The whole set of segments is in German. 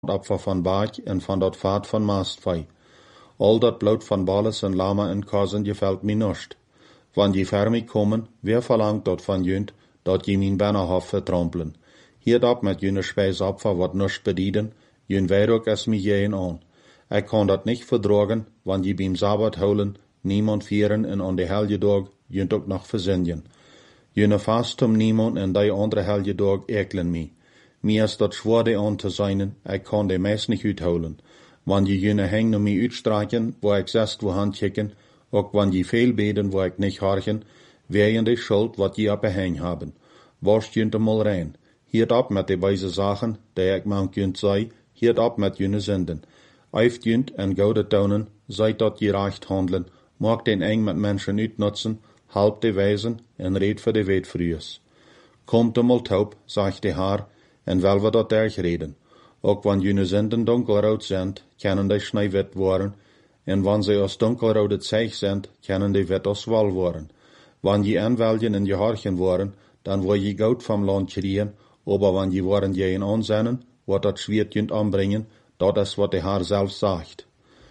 Opfer van Baak en van dat vaat van Maastvei. Al dat bloed van Balles en Lama en Kazen gefällt mir nicht. Wann je ver mij komen, wer verlangt dat van junt, dat je mijn Bannerhof vertrampelen. Hier dat met jene Speisopfer wat nicht bedienen, jun werk es mij jeen aan. Ik kan dat nicht verdragen, wann je beim Sabbat holen, niemand vieren en aan de helgedag junt ook nog verzinnen. Jene vast om niemand en die andere helgedag ekelen mij. Mir is dat schworde aan te zijn, ik kan de meest niet uithouden. Wann je jene heng naar mij uitstreichen, wo ik zest wo handkicken, ook wann je veel beden, wo ik niet harchen, wären de schuld wat je op heng haben. Worst junt mal rein. Hiert ab met de wijze zaken, die ik mank junt zei, hiert ab met jene zinden. Eift junt en goude tonen, zijt dat je recht handelen, maak den eng met mensen uitnutzen, halp de wijzen en reed voor de weetvrues. Komt de mal taub, zegt de haar, en wel we dat derg reden. Ook wann jene zinden donkelrood zijn, kunnen die snijwit worden, en wann ze als donkelrode zeig zijn, kunnen die wit als wal worden. Wann je aanwelgen en je harchen worden, dan word je goud vom land kriegen, aber wann je worden je in aanzennen, wat dat schwert junt aanbrengen, dat is wat de haar zelf zegt.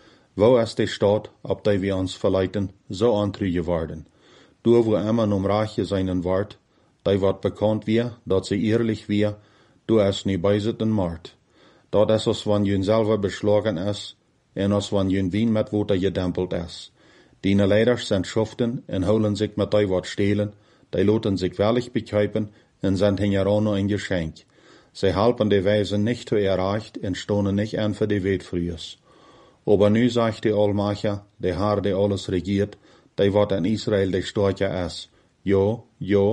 Wo is de staat, op die we ons verleiten, zo aantruien worden. Door wo immer om rache zijn wordt, die wat bekend weer, dat ze eerlijk weer, door is niet bijzit en maart. Dat is als wann jun selber beschlagen is, en als wann jun wien met water gedempeld is. Die leiders zijn schuften en holen zich met die wat stelen, die laten zich wellig bekijpen en zijn hingerano een geschenk. Zij helpen de wijzen niet te erreicht en stonen niet aan voor de weetvrues. Aber nu zegt de Almacher, de Haar die alles regiert, die wat in Israël de stortje is. Jo,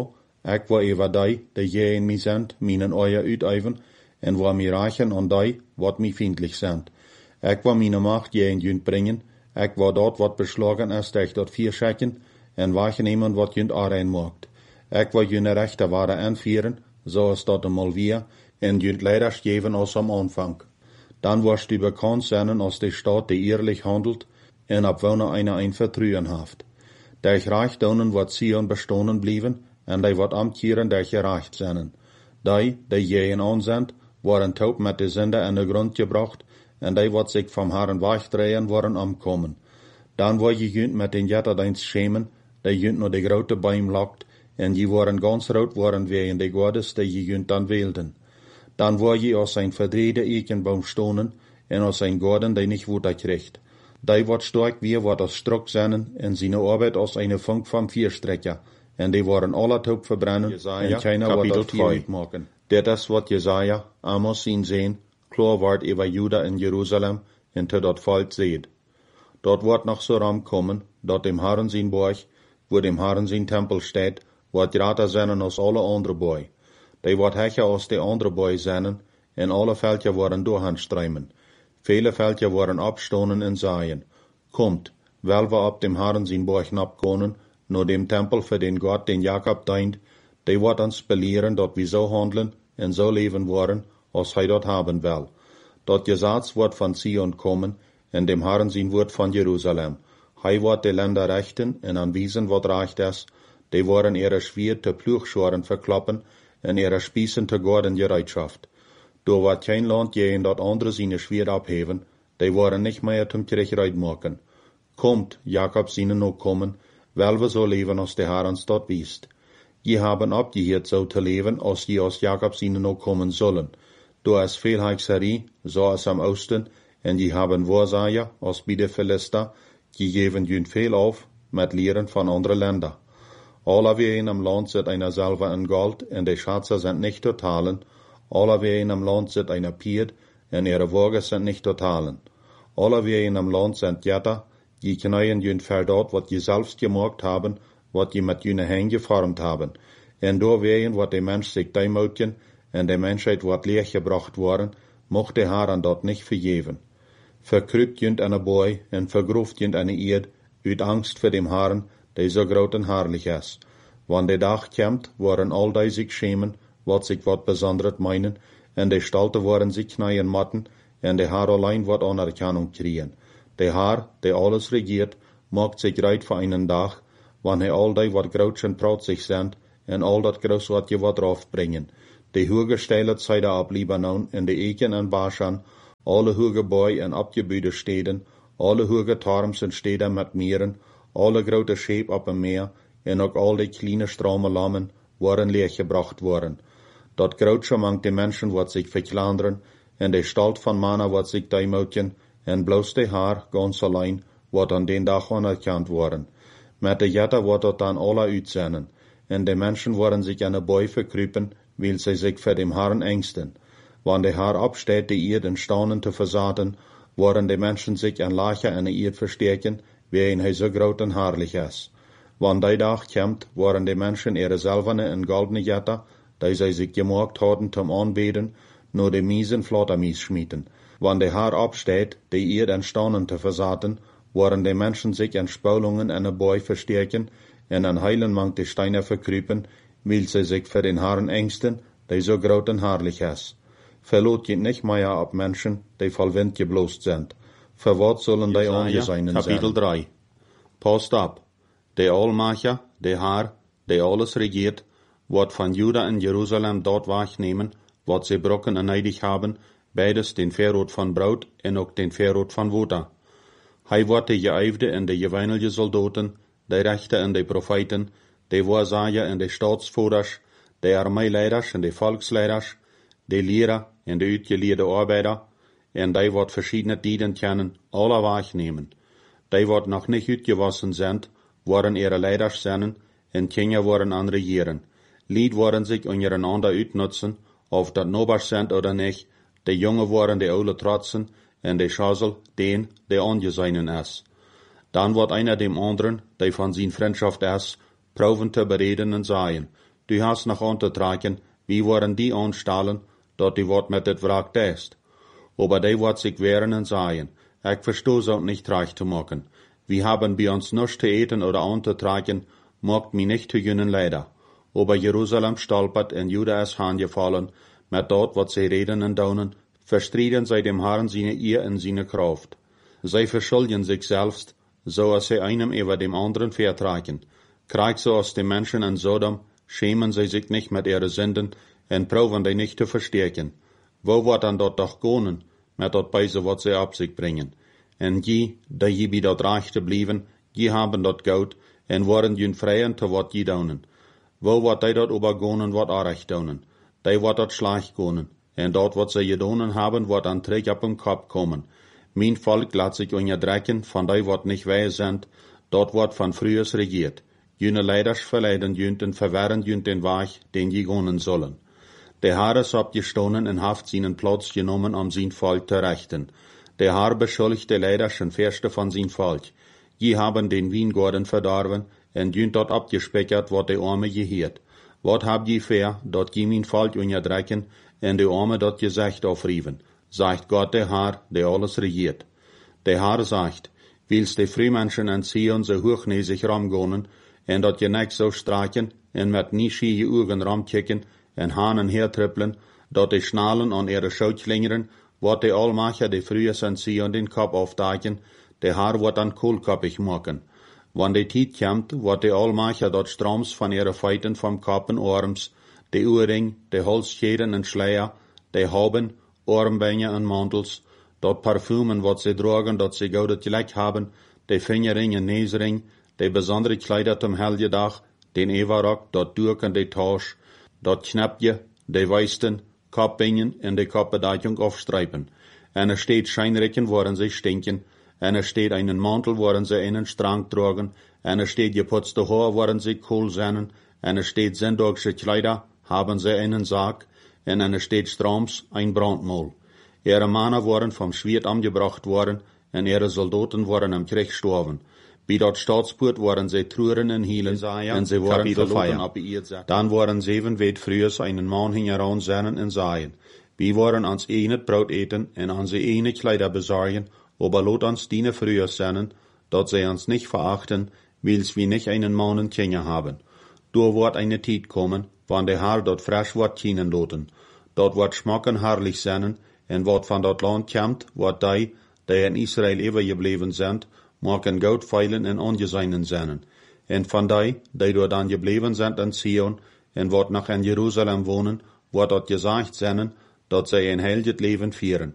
ik wil even die je in mij zendt, mijn oor uiteven, en wil mij rachen aan die, wat mij vriendelijk zendt. Ik wil mijn macht je in junt brengen, ik wil dat wat beslagen is, tegen dat vier schekken, en wegnemen wat junt aanrein maakt. Ik wil june rechten waren aanvieren, zoals dat eenmaal weer, en junt leiders geven als am aanvang. Dan wordt u bekend zijn als de staat die eerlijk handelt, en op wonen een vertrouwen heeft. Der recht donen wat Sion bestonen blijven, en die wat amtjeren der gerecht zijn. Die je in aanzendt, worden taub met de zinde in de grond gebracht, en die wat zich vom Herren wegdrehen, worden omkomen. Dan word je junt met den jetterdeins schemen, die junt naar de grote boom lokt, en je worden ganz rood worden wegen de godes, die je junt dan weelden. Dan word je als een verdrede ekenboom stonen, en als een gorden die niet woeder krijgt. Die wordt sterk weer wat als strok zijn, en zijn arbeid als een funk van vierstrekker, en die worden alle taub verbrennen, Jesaja, en keiner wordt dat vuur maken. Dit is wat Jesaja, Amos zien, klar wordt over Juda en Jeruzalem, en te dat volk zeed. Dort wordt nog zo ram komen, dat dem Herren zijn borg, wo dem Herren zijn tempel steht, wordt grater zijn als alle andere boy. Die wordt hecher als de andere boy zijn, en alle veldje worden doorhandstrijmen. Vele veldje worden opstonen en zaaien. Komt, wel we op dem Herren zijn borg napkonen, naar dem tempel voor den God, den Jacob dient, die wordt ons beleeren dat we zo handelen en zo leven worden, als hij dat hebben wil. Dat Gesetz wordt van Sion komen, en dem Herren zijn woord van Jeruzalem. Hij wordt de Länder rechten en aanwijzen wat recht is, die worden ihre Schwier te Ploegschoren verklappen, en ihre Spießen te Gorden gereitschaft. Door wat geen land je in dat andere zijn Schwier abheven, die worden niet meer zum Terugrijd maken. Komt, Jacob zienen ook komen, wel we zo leven als de Herren dat wiest. Je haben abgeheerd zo te leven, als je als Jacob zienen ook komen zullen. Door is veel hekserie, zoals am Oosten, en je haben Waarsager, als bij de Philister, je geven junt veel auf, met leren van andere Länder. Alle wie in am Land zit einer selber in Gold, en de Schätze sind nicht zu talen. Alle wie in am Land zit einer Pied, en ihre Wagen sind nicht zu talen. Alle wie in am Land sind Jetter, die knäuen junt ver dort, wat je selbst gemaakt haben, wat je met june Hände geformt haben. En door wegen wat de Mensch sich deimoutjen, en de Menschheit wat leergebracht worden, mocht de Herren dat nicht vergeven. Verkrupt junt eine boy, en vergroeft junt eine Eerd, uit Angst voor dem Herren, die so groot en herrlich is. Wann de dag komt, worden al die zich schemen, wat zich wat besonderet meinen, en de Stalte worden zich knäien matten, en de Herr allein wat Anerkennung kriegen. De Herr, die alles regiert, maakt zich reit voor einen dag, wann hij al die wat groot en proud zich zijn, en al dat groot wat je wat drauf brengen. De hoge steilet zij daar op Libanon, en de Eken en Bashan, alle hoge boy en opgebuide steden, alle hoge torms en steden met meren, alle grote scheep op een meer, en ook al die kleine strome lammen, waren leeggebracht worden. Dat grootste among de mensen wat zich verklanderen, en de stalt van mannen wat zich duimoutjen, en bloos de haar, gans alleen, wat aan den dag anerkend worden. Met de jette wordt dat dan alle uitzenden, en de mensen worden zich aan de boy verkruipen, wil zij zich voor dem Herrn engsten. Wanneer de Herr opsteht, de eerd en staunen te verzaten, worden de mensen zich aan lachen en de eerd versterken, waarin hij zo groot en herrlich is. Wanneer die dag komt, worden de mensen ihre zilverne en goldene jette, die zij zich gemaakt hadden zum aanbeden, nur de miesen Flottermies schmieden. Wanneer de Herr opsteht, de eerd en staunen te verzaten, worden de mensen zich aan spulungen en de boy versterken, en aan heilen mang de steinen verkruipen, wil zij zich voor den Herrn engsten, die zo groot en herrlich is. Verloot je niet meer op mensen, die vol wind gebloost zijn. Voor wat zullen die ongezeinen zijn? Kapitel 3. Past op. De Almacher, de Herr, die alles regiert, wordt van Juda en Jeruzalem dort wegnemen, wat ze brokken en neidig hebben, beides den verrood van brood en ook den verrood van water. Hij wordt de geëifde en de geweinelje soldaten, de rechter en de profeten, de waarzager en de staatsvoerders, de armeeleiders en de volksleiders, de leraar en de uitgeleerde arbeider, en die wordt verschiedene tijden kennen, alle wegnemen. Die wordt nog niet uitgewassen zijn, worden ihre leiders zijn, en Kinder worden aan regeren. Lied worden zich ondereinander uitnutzen, of dat nobers zijn oder nicht, de jongen worden de oude trotsen, en de schazel den, de ongezeinen is. Dan wordt einer dem anderen, die van zijn vriendschaft is, proeven te bereden en zeggen, du hast nog aan te trekken, wie worden die aanstellen, dat die wordt met het wraak test. Aber die wordt zich wehren en zeggen, ik verstoe zo niet recht te maken. Wir haben bei uns nichts te eten oder aan te trekken, maakt mich nicht te gunnen leider. Aber Jerusalem stolpert en Juda is aangefallen, met dat wat zij reden en doen, verstrijden zij dem Herrn seine eer en seine kraft. Zij verschuldigen zich selbst, zoals zij einem über dem anderen vertragen. Krijg zoals de mensen in Sodom, schämen zij zich nicht met ihre Sünden en proeven die nicht te versterken. Wo wordt dan dat toch gonen, met dat Beise wat zij op zich brengen? En die je bij dat rechte blijven, die hebben dat goud, en worden jun vrijen te wat je doen. Wo wordt die dat overgonen wat arecht doen? Die wordt dat slecht gonen, en dat wat zij gedaan hebben, wordt aan terug op hun kop komen. Mijn volk laat zich onderdrukken van die wat niet wij zijn, dat wordt van vroegers regiert. June leiders verleiden junt en verwerren junt den weg, den je gonen zullen. De Herr is opgestonden en heeft zijn plaats genomen om zijn volk te rechten. De Herr beschuldigt de leiders en verste van zijn volk. Die hebben den Wijngaarden verdorven en junt dat opgespekerd wat de arme geheert. Wat heb je ver, dat je mijn volk onderdrukken en de arme dat gezegd aufrieven? Zegt Gott de Herr, die alles regiert. De Herr zegt, wils de Frühmenschen en Sion so hochnäsig ramgonen, en dat je nek zo straken, en met nie schie je ogen ramkikken, en hanen hertrippelen, dat de schnalen aan ihre schout slingeren, wat de Almacher de Frühes en Sion den Kop aufdaken, de Herr wordt dan koolkoppig maken. Wanneer de tijd komt, wordt de Almacher dat stroms van ihre feiten vom Kop en arms, de oorring, de halsscheden en schleier, de hauben, armbänder en mantels, dat parfumen wat ze dragen, dat ze gouden gelijk hebben, de vingerring en neusring, de bijzondere kleider zum Helgedag, den Everrock, dat doek en de tasch, dat knapje, de wijsten, kopbingen en de kopbedeckung aufstreipen. En er steht scheinrecken, worden ze stinken, en er steht einen Mantel, worden ze einen Strang tragen, en er steht geputzte Haar, worden ze kohl sennen, en er steht sonntagsche Kleider, haben ze einen Sarg, en er steht Stroms, ein Brandmaul. Ihre Männer waren vom Schwert angebracht worden, en ihre Soldaten waren am Krieg gestorben. Bij dat staatspoort waren zij truren en hielen, en ze waren verloren op de. Dan waren 7 weet vroeger einen man hingeran zennen en zeien. Wie waren ans ene brood eten en aan ze ene Kleider bezorgen, aber lot ons diene vroeger zennen, dat zij ons nicht verachten, wils wir nicht einen Mann en Kinder haben. Door wordt eine tijd komen, wann de Herr dat frisch wordt kienen loten. Dat wordt schmacken herrlich zennen, en wat van dat land komt, wordt die in Israël overgebleven zijn, maken goudveilen en ongezeinen zijn. En van die door dan gebleven zijn in Sion, en wat nog in Jeruzalem wonen, wordt dat gezegd zijn, dat zij een heilig leven vieren.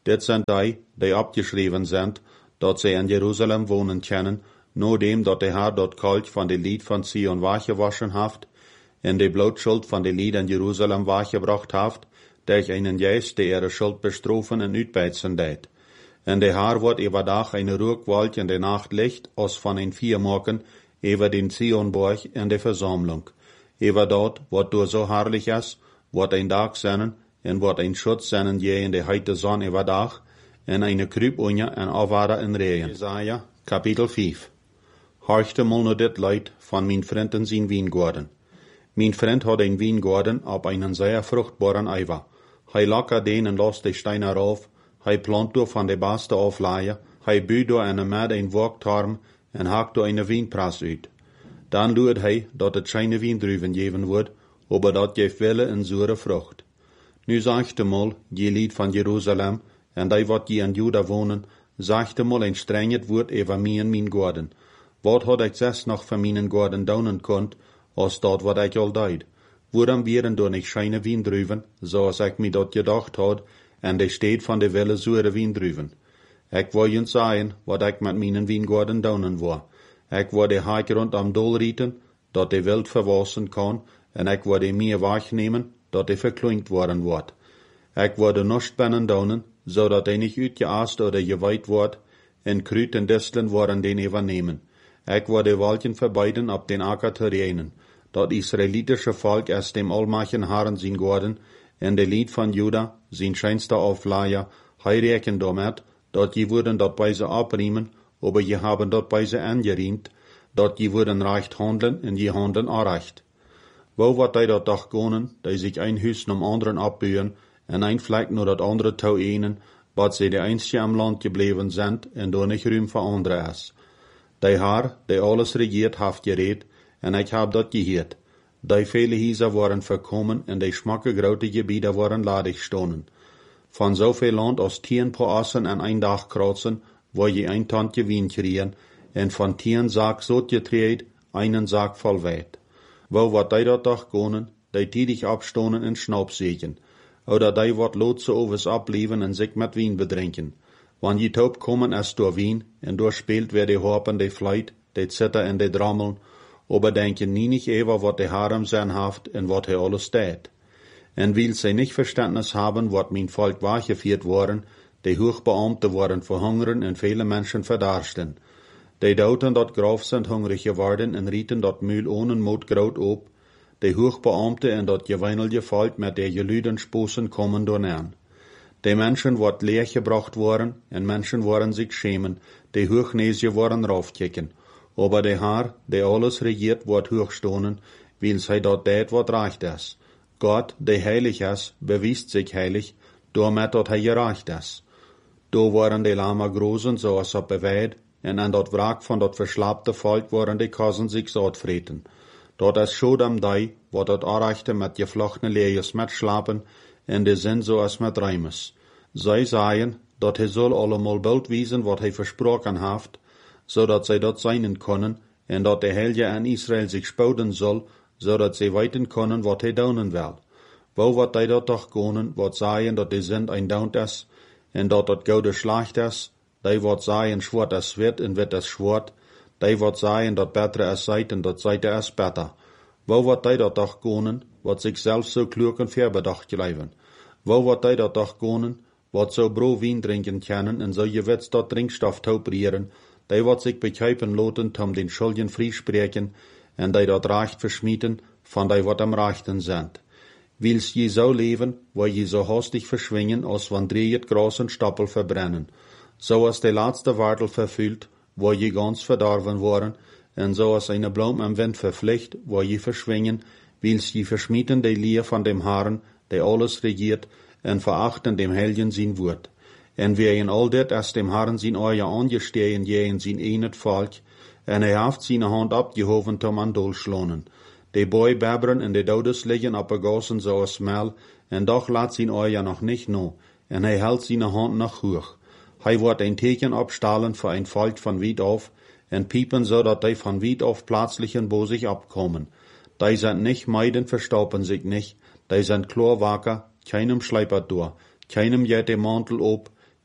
Dit sind die abgeschreven sind, dat sie in Jerusalem wohnen können, nur dem, dat de Herr dort Kalk van de Lied van Zion weggewaschen haft, en de Blutschuld van de Lied in Jerusalem weggebracht haft, durch einen Geist, der ihre Schuld bestrofen en uitbeizen deed. En de Herr wordt overdag eine Roekwolk in de Nacht licht, als van een Viermorgen, über den Zionborg in de Versammlung. Über dort, wat door so herrlich is, wordt een Dag zijn, en wordt een Schutz zijn je in de heite Sonne overdag, en eine Krübunje en afwaarde in Regen. Jesaja, Kapitel 5. Horchte mal nur dit Leid van mijn vriend in zijn Wiengorden. Mijn vriend had een Wiengorden op einen sehr fruchtbaren Eiver. Hij lockert den en lost de Steine rauf, hij plant door van de beste aflaaien, hij buurt door en met een Woktorm en hakt door een Wienpras uit. Dan luert hij dat het keine Wiendruven geven wordt, aber dat geeft wille en zure vrucht. Nu zegt mal, je Lied van Jeruzalem, en die wat je in Juda wonen, zegt mal een strenget woord over mij en mijn gorden. Wat had ik zes nog van mijn gorden doen kunt, als dat wat ik al deed? Waarom wären door niet scheine Wiendruven, zoals ik me dat gedacht had, en de steed van de wille zure Wiendruven? Ik wil je zeggen, wat ik met mijn Wiengorden doen wil. Ik wil de haak rondom dol rieten, dat de wild verwassen kan, en ik wil de meer wegnemen, dat de verklinkt worden wordt. Ik wil de nostbennen doen, zodat hij niet uitgeaast oder geweiht wordt, en kruid en disteln worden den übernemen. Ik wil de wolken verbeiden op den akker terreinen. Dat israelitische Volk is dem Allmachen Herren zijn geworden, en de Lied van Juda, zijn scheinste Aufleier, hij reken damit, dat je worden dat bij ze abriemen, aber je haben dat bij ze angeriemt, dat je worden recht handelen en je handelen onrecht. Wo wat die dat doch gonen, die sich ein Huis nom anderen abbühen, en ein Fleck nur dat andere touw enen, wat ze de einzige am Land gebleven sind, en door nicht ruim voor andere is. Die Herr, die alles regiert, haft gereed, en ik hab dat geheerd. Die vele Hieser waren verkommen, en die schmakke grote Gebiede waren ladig stonen. Van zoveel Land als 10 pro Assen en ein Dag kreuzen, wo je ein Tandje Wien kriegen, en van 10 Sack zot getreed, einen Sack voll weit. Wo wat die dat doch gonen, die tiedig abstonen en schnaupseken, oder die wat loodse overs ablieven en sich met Wien bedrinken. Wann je taub kommen es door Wien, en door speelt wer de Horpen, de Fleit, de Zitter en de Drammeln, aber denken nie nicht ever wat de Harem sein haft en wat he alles deed. En wil sie nicht Verständnis haben, wat mein Volk weggeführt worden, de Hochbeamte waren verhungern en viele Menschen verdarsten. Die dauten dat Graf sind hungrig geworden en rieten dat Mühl ohne Mut groot op, de Hochbeamte en dat geweinelje Volk met de gelüden Sposen kommen donern. Die Menschen wat leergebracht worden, en Menschen waren sich schämen, die Hochnäsje waren raufkicken. Aber der Herr, der alles regiert, wordt hochstonen, weil sei dat deed wat recht is. Gott, der heilig is, bewiest sich heilig, doormet dat hij gerecht is. Do waren die Lama großen, zoals op beweid, en aan dat wraak van dat verslaapte volk waren die kassen zich zout vreten. Dat is Sodom die, wat dat aanrechte met gevlochtene leers met slapen, en de zin zoals met rijmes. Zij zeiden, dat hij zal allemaal bald wezen wat hij versproken heeft, zodat zij dat zijn kunnen, en dat de Heilige aan Israël zich spouden zal, zodat zij weten kunnen wat hij doen wil. Wo wat hij dat toch kunnen, wat zeiden dat de zin een daunt is, en dat dat gouden slecht is, die wat zeiden zwart is wit en wit is zwart, die wat zeiden dat beter is zijt en dat zijte is beter. Wo wat die dat toch kunnen, wat zichzelf zo klug en verbedacht blijven. Wo wat die dat toch kunnen, wat zo bro wien drinken kunnen en zo je wets dat drinkstof tauprieren, die wat zich bekijpen loten om den schuldigen vriespreken en die dat recht verschmieten van die wat am rechten zijn. Wils je zo leven, waar je zo hastig verschwingen, als wanneer het gras en stoppel verbrennen. Zoals de laatste wartel vervult, waar je ganz verdorven worden, en zoals eine Blom am Wind vervliegt, waar je verschwingen, wils je verschmieten de Leer van dem Herrn, der alles regiert, en verachten dem Heiligen zijn woord. En wie in al dit als dem Herrn zijn oor angestehen, je in zijn eenet volk, en hij heeft zijn hand opgehoven om aan dolschlonen. De boy babberen en de dodes liggen op de gassen zoals mel, en doch laat zijn oor nog niet no, en hij houdt zijn hand nog hoog. Hij wordt een teken opstalen voor een volk van wied af, en piepen zodat die van wied af plötzlich bo zich opkomen. Die sind nicht meiden, verstaupen sich nicht, die sind klar wacker, keinem schleipert door, keinem jet de Mantel op,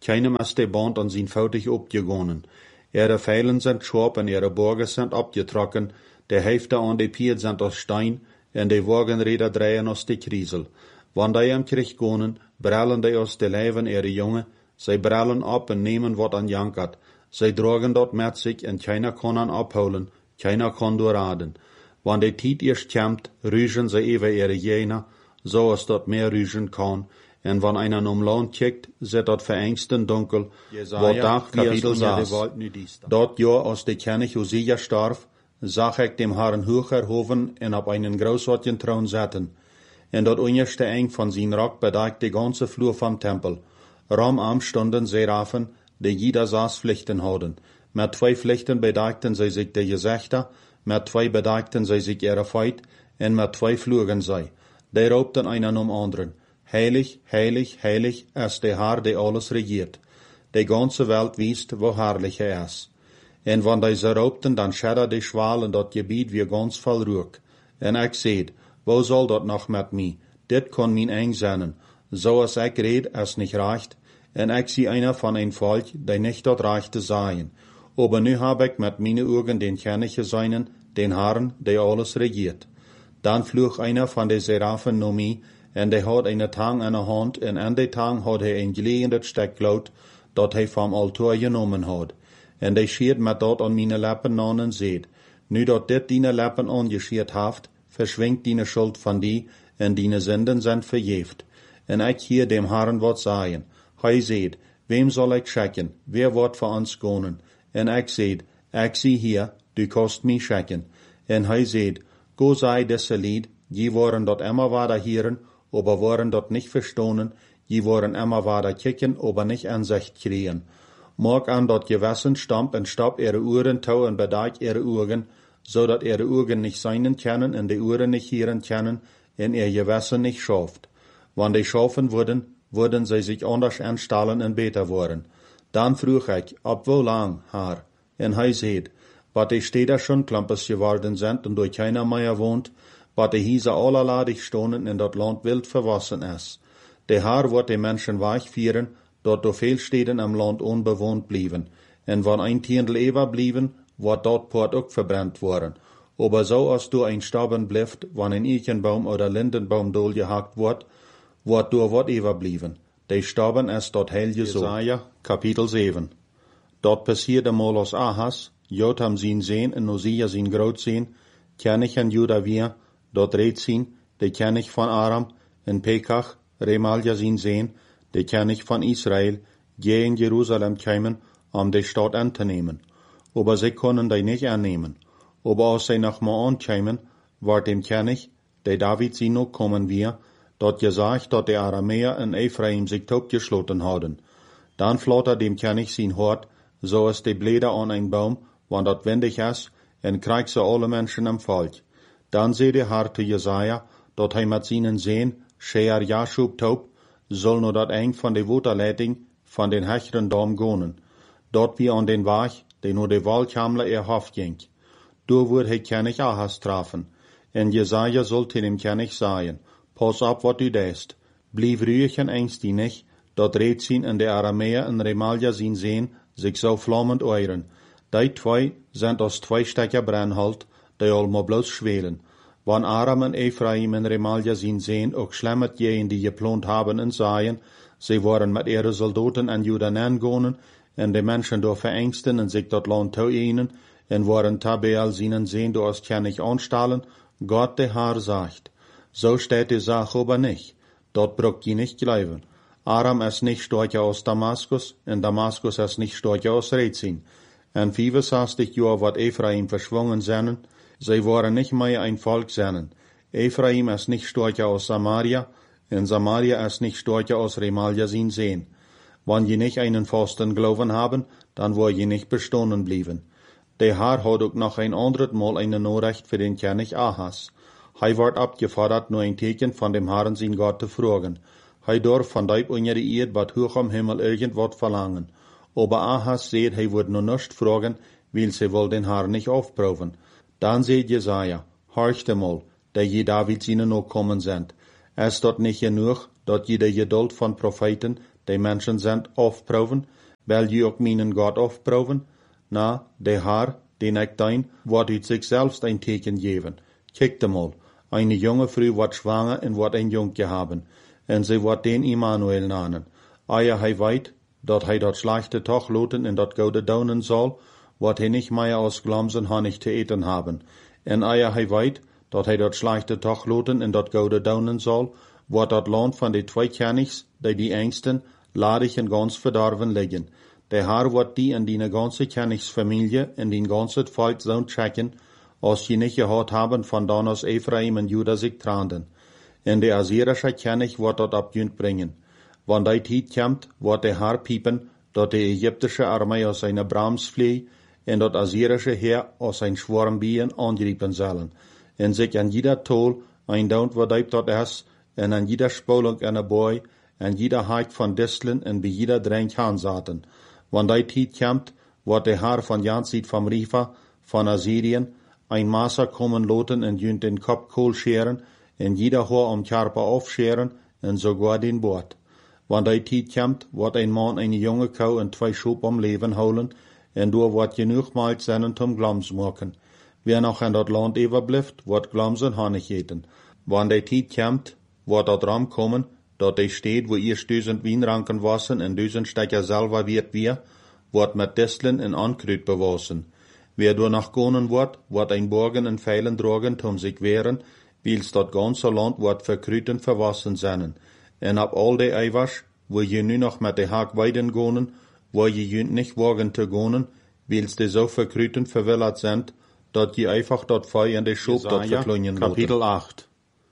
Keinem ist der Band an sein Fautig abgegangen. Ihre Pfeilen sind scharf und ihre Borgen sind abgetrocken, der Hälfte an die Piet sind aus Stein, und die Wagenräder drehen aus die Kriesel. Wann die am Krieg gehen, brallen die aus de Leiben ihre Junge, sie brallen ab und nehmen wat an jankert. Sie tragen dort mit sich und keiner kann an abholen, keiner kann durchraden. Wann die Tiet erst kommt, rügen sie über ihre Jäner, so es dort mehr rügen kann. Und wenn einer um Land kickt, sieht dort verängsten dunkel, wo Tag wie es unter die Welt nu diest. Dort ja aus de König Usia starb, sah ich dem Herrn hocherhoven und auf einen großartigen Thron setzen. Und dort unterste eng von sein Rock bedeckt die ganze Flur vom Tempel. Raum stunden Seraphen, die jeder saß Pflichten hatten. Mit 2 Pflichten bedeckten sie sich die Gesichter, mit 2 bedeckten sie sich ihre Feit, und mit 2 flogen sie. Die raubten einen anderen. Heilig, heilig, heilig ist der Herr, der alles regiert. Die ganze Welt wisst, wo herrlich er ist. Und wenn die sie raubten, dann schädert die Schwal in dat Gebiet wie ganz voll Ruck. Und ich seht, wo soll dat noch mit mir? Dit kann mein eng sein. So als ich red, es nicht reicht. Und ich sie einer von ein Volk, die nicht dort reichte seien. Aber nu hab ich mit meine Augen den König gesehen, den Herrn, der alles regiert. Dann flog einer von den Seraphen noch mir, und der hat eine Tang in der Hand, und an der Tang hat ein gelegendes Stück Laut, dat hij vom Altar genommen hat. Und der schiert mit dort an meine Lippen an und seht, nu dat dit deine Lippen angeschiert haft, verschwingt deine Schuld von die, und deine Sünden sind verjeft. Und ich hier dem Herrn wat sagen, hei seht, wem soll ich schicken, wer wird für uns gehen? Und ich seht, ich sie hier, du kannst mich schicken. Und hei seht, go sei desse Lied, die waren dort immer weiter hören, aber waren dort nicht verstanden, die waren immer weiter kicken, aber nicht Ansicht kriegen. Mag an dort gewassen stamp und stopp ihre Uhren tau und bedeck ihre Augen, so dat ihre Augen nicht seinen können und die Uhren nicht hören können, und ihr Gewassen nicht schafft. Wann die schaffen würden sie sich anders anstellen und beter worden. Dann frug ich, ab wo lang, Herr? Und hei seht, wat die Städter schon Klampes geworden sind und durch keiner mehr wohnt, wat die Hiese allerladig stonen in dat Land wild verwassen ist. Der Herr wird die Menschen weichführen, dort do viel Städten am Land unbewohnt blieben. Und wann ein Tiendl eber blieben, wird dort Port auch verbrannt worden. Aber so als du ein Staben blifft, wann ein Eichenbaum oder Lindenbaum dohl gehackt wird du wat eber blieben. Die Staben ist dort heil gesucht. Jesaja, Kapitel 7. Dort passierte mal aus Ahas, Jotham sin Sehn und Usia sin Großsehn, König in Juda wir, dort Rezin, der König von Aram, in Pekach, Remalja sin Sehn, der König von Israel, gehen Jerusalem kämen, die Stadt anzunehmen. Aber sie können die nicht annehmen. Aber als sie nach Maon kämen, war dem König, der David sie noch kommen wir, dort gesagt, dass die Aramäer in Ephraim sich totgeschlossen hadden. Dann flotter dem König sein Hort, so ist die Blätter an ein Baum, wann dort windig ist, und kriegt sie alle Menschen am Volk. Dann seh der Herr zu Jesaja, dort hij mit seinen Sehn, Shear Jashub taub, soll nur dort eng von der Waterleitung von den Hecheren Dom gehen. Dort wie an den Weg, den nur der Waldkamler erhofft ging. Du würd he König Ahas trafen. Und Jesaja sollte dem König sagen, pass ab, wat du deist. Blieb ruhig und ängst nicht, dort Rezin in der Aramäer in Remalja sin Sehn sich so flammend euren. Die 2 sind aus 2 Stecker Brennholz, die allmal bloß schwelen. Wann Aram und Ephraim in Remalja sin Sehn auch schlemmet jenen, die geplant haben und seien, sie waren mit ihren Soldaten an Judan angegangen, und die Menschen durch verängsten und sich dort Land zu ihnen, und waren Tabeel seinen Sehn durch als König anstellen, Gott der Herr sagt. So steht die Sache aber nicht. Dort braucht ihr nicht glauben. Aram ist nicht stärker aus Damaskus, und Damaskus ist nicht stärker aus Rezin. Und 65 Jahre wird Ephraim verschwungen sein, sie waren nicht mehr ein Volk sein. Ephraim ist nicht stärker aus Samaria, und Samaria ist nicht stärker aus Remalja sin Sehn. Wenn je nicht einen festen Glauben haben, dann wollen je nicht bestanden bleiben. Der Herr hat auch noch ein anderes Mal eine Nachricht für den König Ahas. Hij wird abgefordert, nur ein Teken von dem Herrn sein Gott zu fragen. Hij darf von deib unter die Erde, wat hoch am Himmel irgendwas verlangen. Aber Ahas seht, hij wird nur nicht fragen, weil sie wohl den Herrn nicht aufproben. Dann seht Jesaja, horchte mal, der je David seine Nachkommen sind. Es dort nicht genug, dort jede Geduld von Propheten, die Menschen sind aufproben, weil je ook meinen Gott aufproben? Na, der Herr, den ich dein, wird uit sich selbst ein Teken geben. Kijkt mal, eine junge Frau wird schwanger und wird ein Jungje haben, und sie wird den Immanuel nennen. Eier hij weet, dat hij dat schlechte Tag loten en dat gode daunen soll, wird hij nicht mehr aus Glamsen Honig te eten haben. En eier hij weet, dat hij dat schlechte Tag loten en dat gode daunen soll, wordt dat land van de twee Königs, die Ängsten, ladig en ganz verdorven liggen. Der Herr wird die in die ganze Königsfamilie in den ganzen Volk so checken, als sie nicht gehört haben, von dann aus Ephraim und Juda sich tranden. En der assyrische König wird dort abjünd bringen. Wann die Zeit kommt, wird der Herr piepen, dat die ägyptische Armee aus seiner Brams flieht, en dat assyrische Heer aus sein Schwarmbien angreifen sollen, en sich an jeder Tol ein Daunt verdeibt dat es, en an jeder Spolung eine Boy, en jeder Haik von Disteln en bei jeder Dränk hansaten. Wann die Zeit kommt, wird der Herr von Janzit vom Rifa, von Assyrien, ein Maßer kommen loten en jünd den Kopf kohl scheren, en jeder Haar Körper aufscheren, en sogar den Bord. Wann die Zeit kommt, wird ein Mann eine junge Kau en 2 Schub am Leben holen, en door wird genug Malz seinen zum Glams machen. Wer noch in dat Land überbleibt, wird Glamsen Honig eten. Wann die Zeit kommt, wird dat Ram kommen, dat die steht, wo ihr 1000 Wienranken wassen en 1000 Stecker selber wird mit Disteln en Ankrüt bewassen. Wer door nach gonen wird ein Borgen en Pfeilen drogen, sich wehren, wils dat ganze Land wird verkrüten verwassen seinen. En ab all die Eiwasch, wo je nu noch mit de Haak weiden gonen, wo je jünd nicht wagen te gonen, wils die so verkrüten verwillert sind, dat je einfach dort Feu in de Schub dort verklungen Kapitel 8.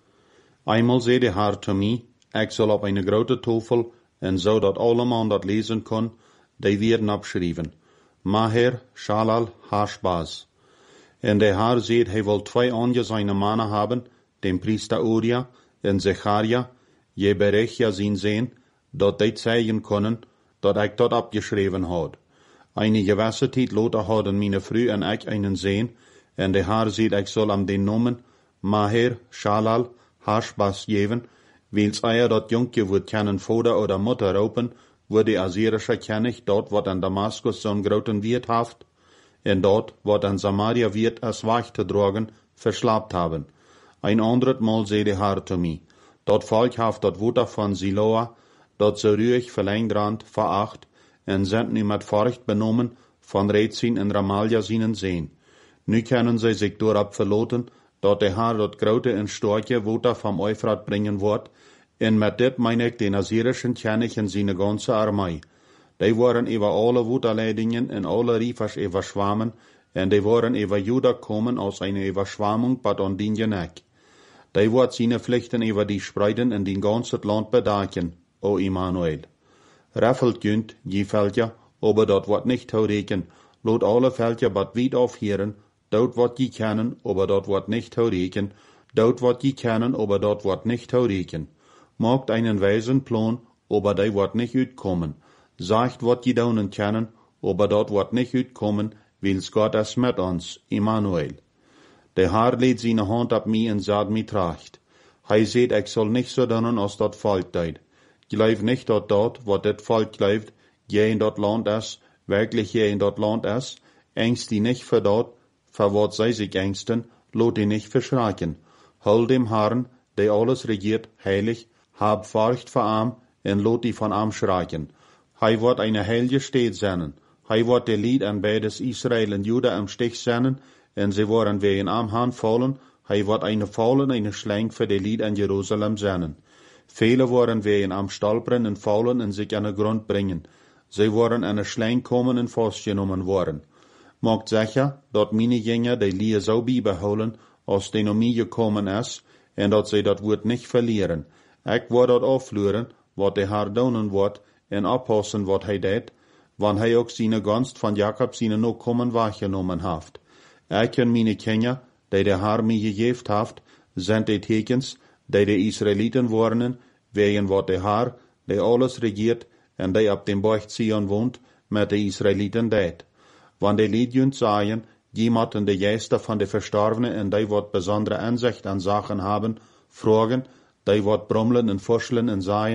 Einmal zei de Herr zu mir, ich soll op eine grote Tafel, en so dat alle man dat lesen kon, die werden abschrijven. Maher, Shalal, Hashbaz. En de Herr zei, hij wil 2 aangeseine Mannen haben, den Priester Uria en Zecharia, je Berechia zien sehen, dat die zeigen können, dat ik dat abgeschreven had. Eine gewisse tijd later hadden meine Frau en ik einen sehen, en de Herr zei, ik soll am den Namen Maher, Shalal, Hashbaz geven, wils eier dat Jungje wird kennen Vater oder Mutter ropen, wo die assyrische König dort wat an Damaskus so'n groten Wirt haft, en dort wat an Samaria Wirt als Wachte drogen, verschlapt haben. Ein anderes Mal zei de Herr zu mir, dat Volk haft dat Wutter von Siloa, dat so ruhig verlängrand veracht, en sind nu mit Furcht benommen von Rezin en Ramalja sienen sehen. Nu können sie sich dorab verloten, dat der Herr dat grote en storke Wutter vom Euphrat bringen wird, en mit dit mein ich den assyrischen König en seine ganze Armee. Die waren über alle Wutterleidingen en alle Riefers überschwammen, en die waren über Juda kommen aus einer Überschwammung bad an den Geneck. Die wird seine Pflichten über die spreiden en den ganzen Land bedaken, o Immanuel. Raffelt jünd, je Völker, aber dort wird nicht taureken, lot alle Völker bad weit aufhören, dort wird je kennen, aber dort wird nicht taureken, dort wird je kennen, aber dort wird nicht taureken. Macht einen weisen Plan, aber der wird nicht uitkommen. Sagt, wat je daunen kennen, aber dort wird nicht uitkommen, wils Gott es mit uns, Immanuel. Der Herr lädt seine Hand ab mir und sagt mir tracht. Hij seht, ich soll nicht so daunen als dat Volk deid. Glaub nicht, dat dort, wat dat Volk glaubt, je in dat Land ist, wirklich je in dat Land ist, ängst die nicht für dort, für wat sei sich ängsten, lot die nicht verschrecken. Hol dem Herrn, der alles regiert, heilig, hab Furcht vor ihm, en lot die von ihm schrecken. Hij wird eine heilige Stadt sein. Hij wird der Lied an beides Israel und Juda im Stich sein, en sie worden wegen ihm Hand fallen. Hij wird eine Fallen, eine Schlang für der Lied an Jerusalem sein. Viele worden wegen am Stolpern und fallen und sich an den Grund bringen. Sie worden an eine Schlang kommen und festgenommen worden. Macht sicher, dat meine Jünger die Lied so beibehalten, als die noch mir gekommen ist, en dat sie dat Wort nicht verlieren. Ich werde dat auflören, wat der Herr daunen wird, en abpassen, wat hij deed, wann hij ook seine Gunst von Jakob seine Nachkommen wahrgenommen haft. Ich en meine Kinder, die der Herr mir gegeben haft, sind die Tekens, die die Israeliten warnen, wegen wat der Herr, der alles regiert, en die ab dem Berg Zion wohnt, mit den Israeliten deed. Wann die Liedjünd sagen, jemanden die Geister von den Verstorbenen en die wat besondere Ansicht an Sachen haben, fragen, die wat brummeln und fuscheln und sagen,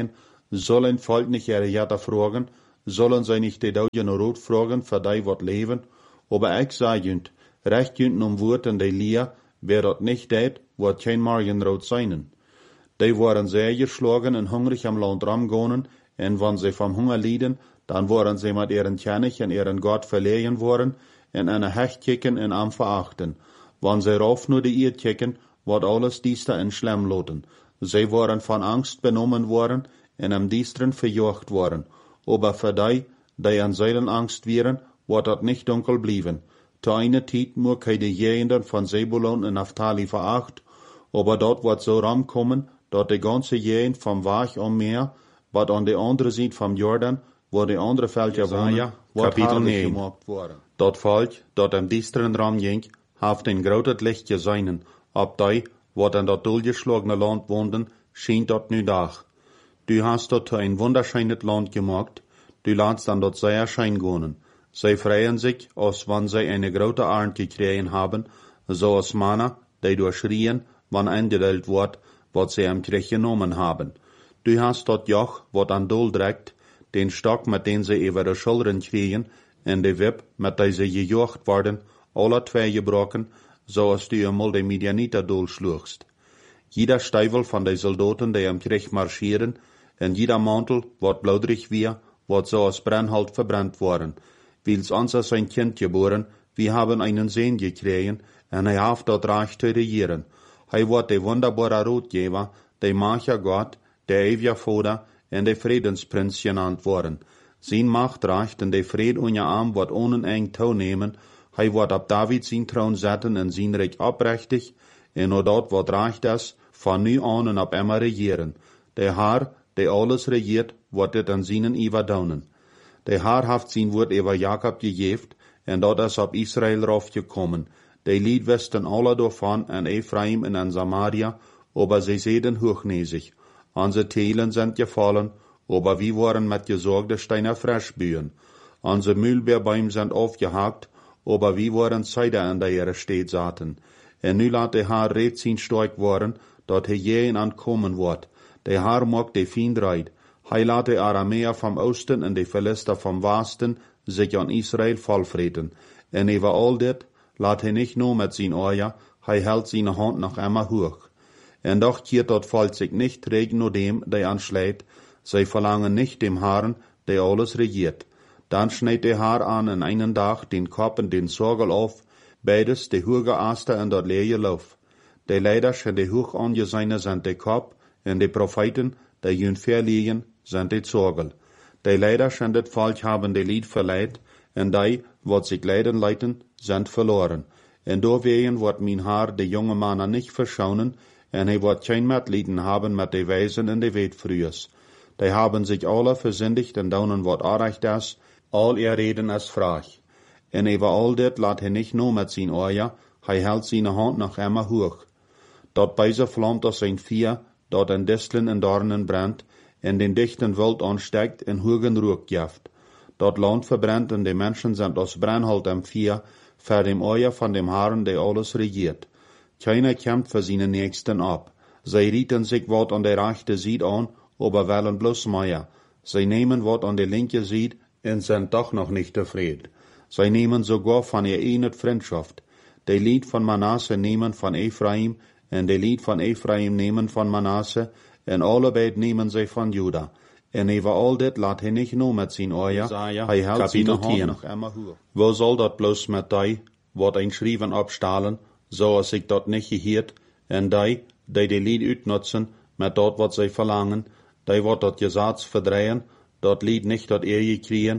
sollen Volk nicht ihre Jätter fragen, sollen sie nicht die Daudjen Rot fragen, für die wat leben, aber ich sag jünt, recht jünt Wort in die Lia, wer dat nicht tät, wird kein Morgenrot sein. Die waren sehr geschlagen und hungrig am Land ramgonen, und wenn sie vom Hunger lieden, dann waren sie mit ihren König und ihren Gott verlegen worden, in eine Hecht kicken und am verachten. Wenn sie rauf nur die Erd kicken, wird alles dies da in Schlemm loten. Sie waren von Angst benommen worden, und am Diestren verjocht worden. Aber für die an seinen Angst wären, wird dat nicht dunkel blieben. Zu einer Zeit muss die Jehenden von Sebulon und Naphtali veracht, aber dort wird so ramkommen, dat die ganze Jehend vom Wach am Meer, wat an die andere Seite vom Jordan, wo die andere Völker wohnen, Kapitel 9. Dat Volk, dat am Diestren ram ging, haft ein großes Licht geseinen, ab die, wat an dat durchgeschlagene Land wohnen, schien dat nu Dach. Du hast dort ein wunderschönes Land gemacht, du lässt dann dort sehr schein gehen. Sie freuen sich, als wenn sie eine große Arnd gekriegt haben, so als Männer, die durchschrien, wann eingedellt wird, was sie am Krieg genommen haben. Du hast dort Joch, wat an Dol trägt, den Stock, mit dem sie über die Schultern kriegen, und die Wipp, mit der sie gejocht werden, alle zwei gebrochen, so als du einmal die Midianiter Dol schluchst. Jeder Steivel von den Soldaten, die am Krieg marschieren, und jeder Mantel, wat blaudrig wir, wat so als Brennholz verbrannt worden. Wils uns ist ein Kind geboren, wir haben einen Sohn gekriegt, und er hat dort reich zu regieren. Er wird der wunderbare Rotgeber, der Macher Gott, der ewige Vater und der Friedensprinz genannt worden. Sein Macht reicht und der Fried und ihr Arm wird ohne eng teilnehmen. Er wird ab David sein Thron setzen und sein Reich abrechtig, und nur dort wird reicht es, von nu an und ab immer regieren. Der Herr, der alles regiert, wird es an seinen überdaunen. Der Herr hat sein Wort über Jakob gegeben, und dort ist auf Israel raufgekommen. Die Lied wussten alle davon an Ephraim und an Samaria, aber sie sehen hochnäsig. Unsere Teilen sind gefallen, aber wir waren mit gesorgten Steiner frisch bühen. Unsere Mühlbeerbäume sind aufgehakt, aber wir waren Zeider an der ihre Städt saten. Und nu lat der Herr recht sein stark worden, dort er jähen ankommen wird. Der Herr mag die Feind reit. Hij laat de Aramäer vom Osten und die Philister vom Westen sich an Israel vollfreten. Und über all dit laat hij nicht nur mit sein Ohr, hij hält seine Hand noch immer hoch. Und doch kehrt dort Volk sich nicht regen nur dem, der anschlägt, sie verlangen nicht dem Herrn, der alles regiert. Dann schneidet der Herr an in einen Tag den Kopf und den Sorgel auf, beides die hohe Aster und dort leere Lauf. Die Leiders und die hoch angesehene sind der Kopf, und die Propheten, die jün verliegen, sind die Sorgel. Die Leiders und das Volk haben die Lied verleiht, und die, wat sich leiden leiten, sind verloren. Und deswegen wird mein Herr die junge Männer nicht verschonen, und er wird kein Mitleiden haben mit den Weisen in der Welt frühers. Die haben sich alle versündigt, und daunen wird arrecht das, all ihr Reden ist frach. Und über all das lat er nicht nur mit sein Ohr, er hält seine Hand noch immer hoch. Dort beise flammt aus sein Vier, dort ein Disteln in Dornen brennt, in den dichten Wald ansteckt, in hohen Ruck jaft. Dort Land verbrennt, und die Menschen sind aus Brennholz am Vier, für dem Ohr von dem Herrn, der alles regiert. Keiner kämpft für seine Nächsten ab. Sie rieten sich wat an der rechten Seite an, aber wollen bloß mehr. Sie nehmen wat an der linken Seite und sind doch noch nicht zufrieden. Sie nehmen sogar von ihr nicht Freundschaft. Die Lied von Manasse nehmen von Ephraim, und die Lied von Ephraim nehmen von Manasse, und alle beid nehmen sie von Juda. Und über all dit lat hij nicht nur mit sein Ohr, hij hält seine Hand noch immer hoch. Wo soll dat bloß mit die, wat ein Schriven abstahlen, so als ich dat nicht gehiert, und die Lied utnutzen, mit dort wat sie verlangen, die wat dat Gesetz verdrehen, dat Lied nicht dat kriegen,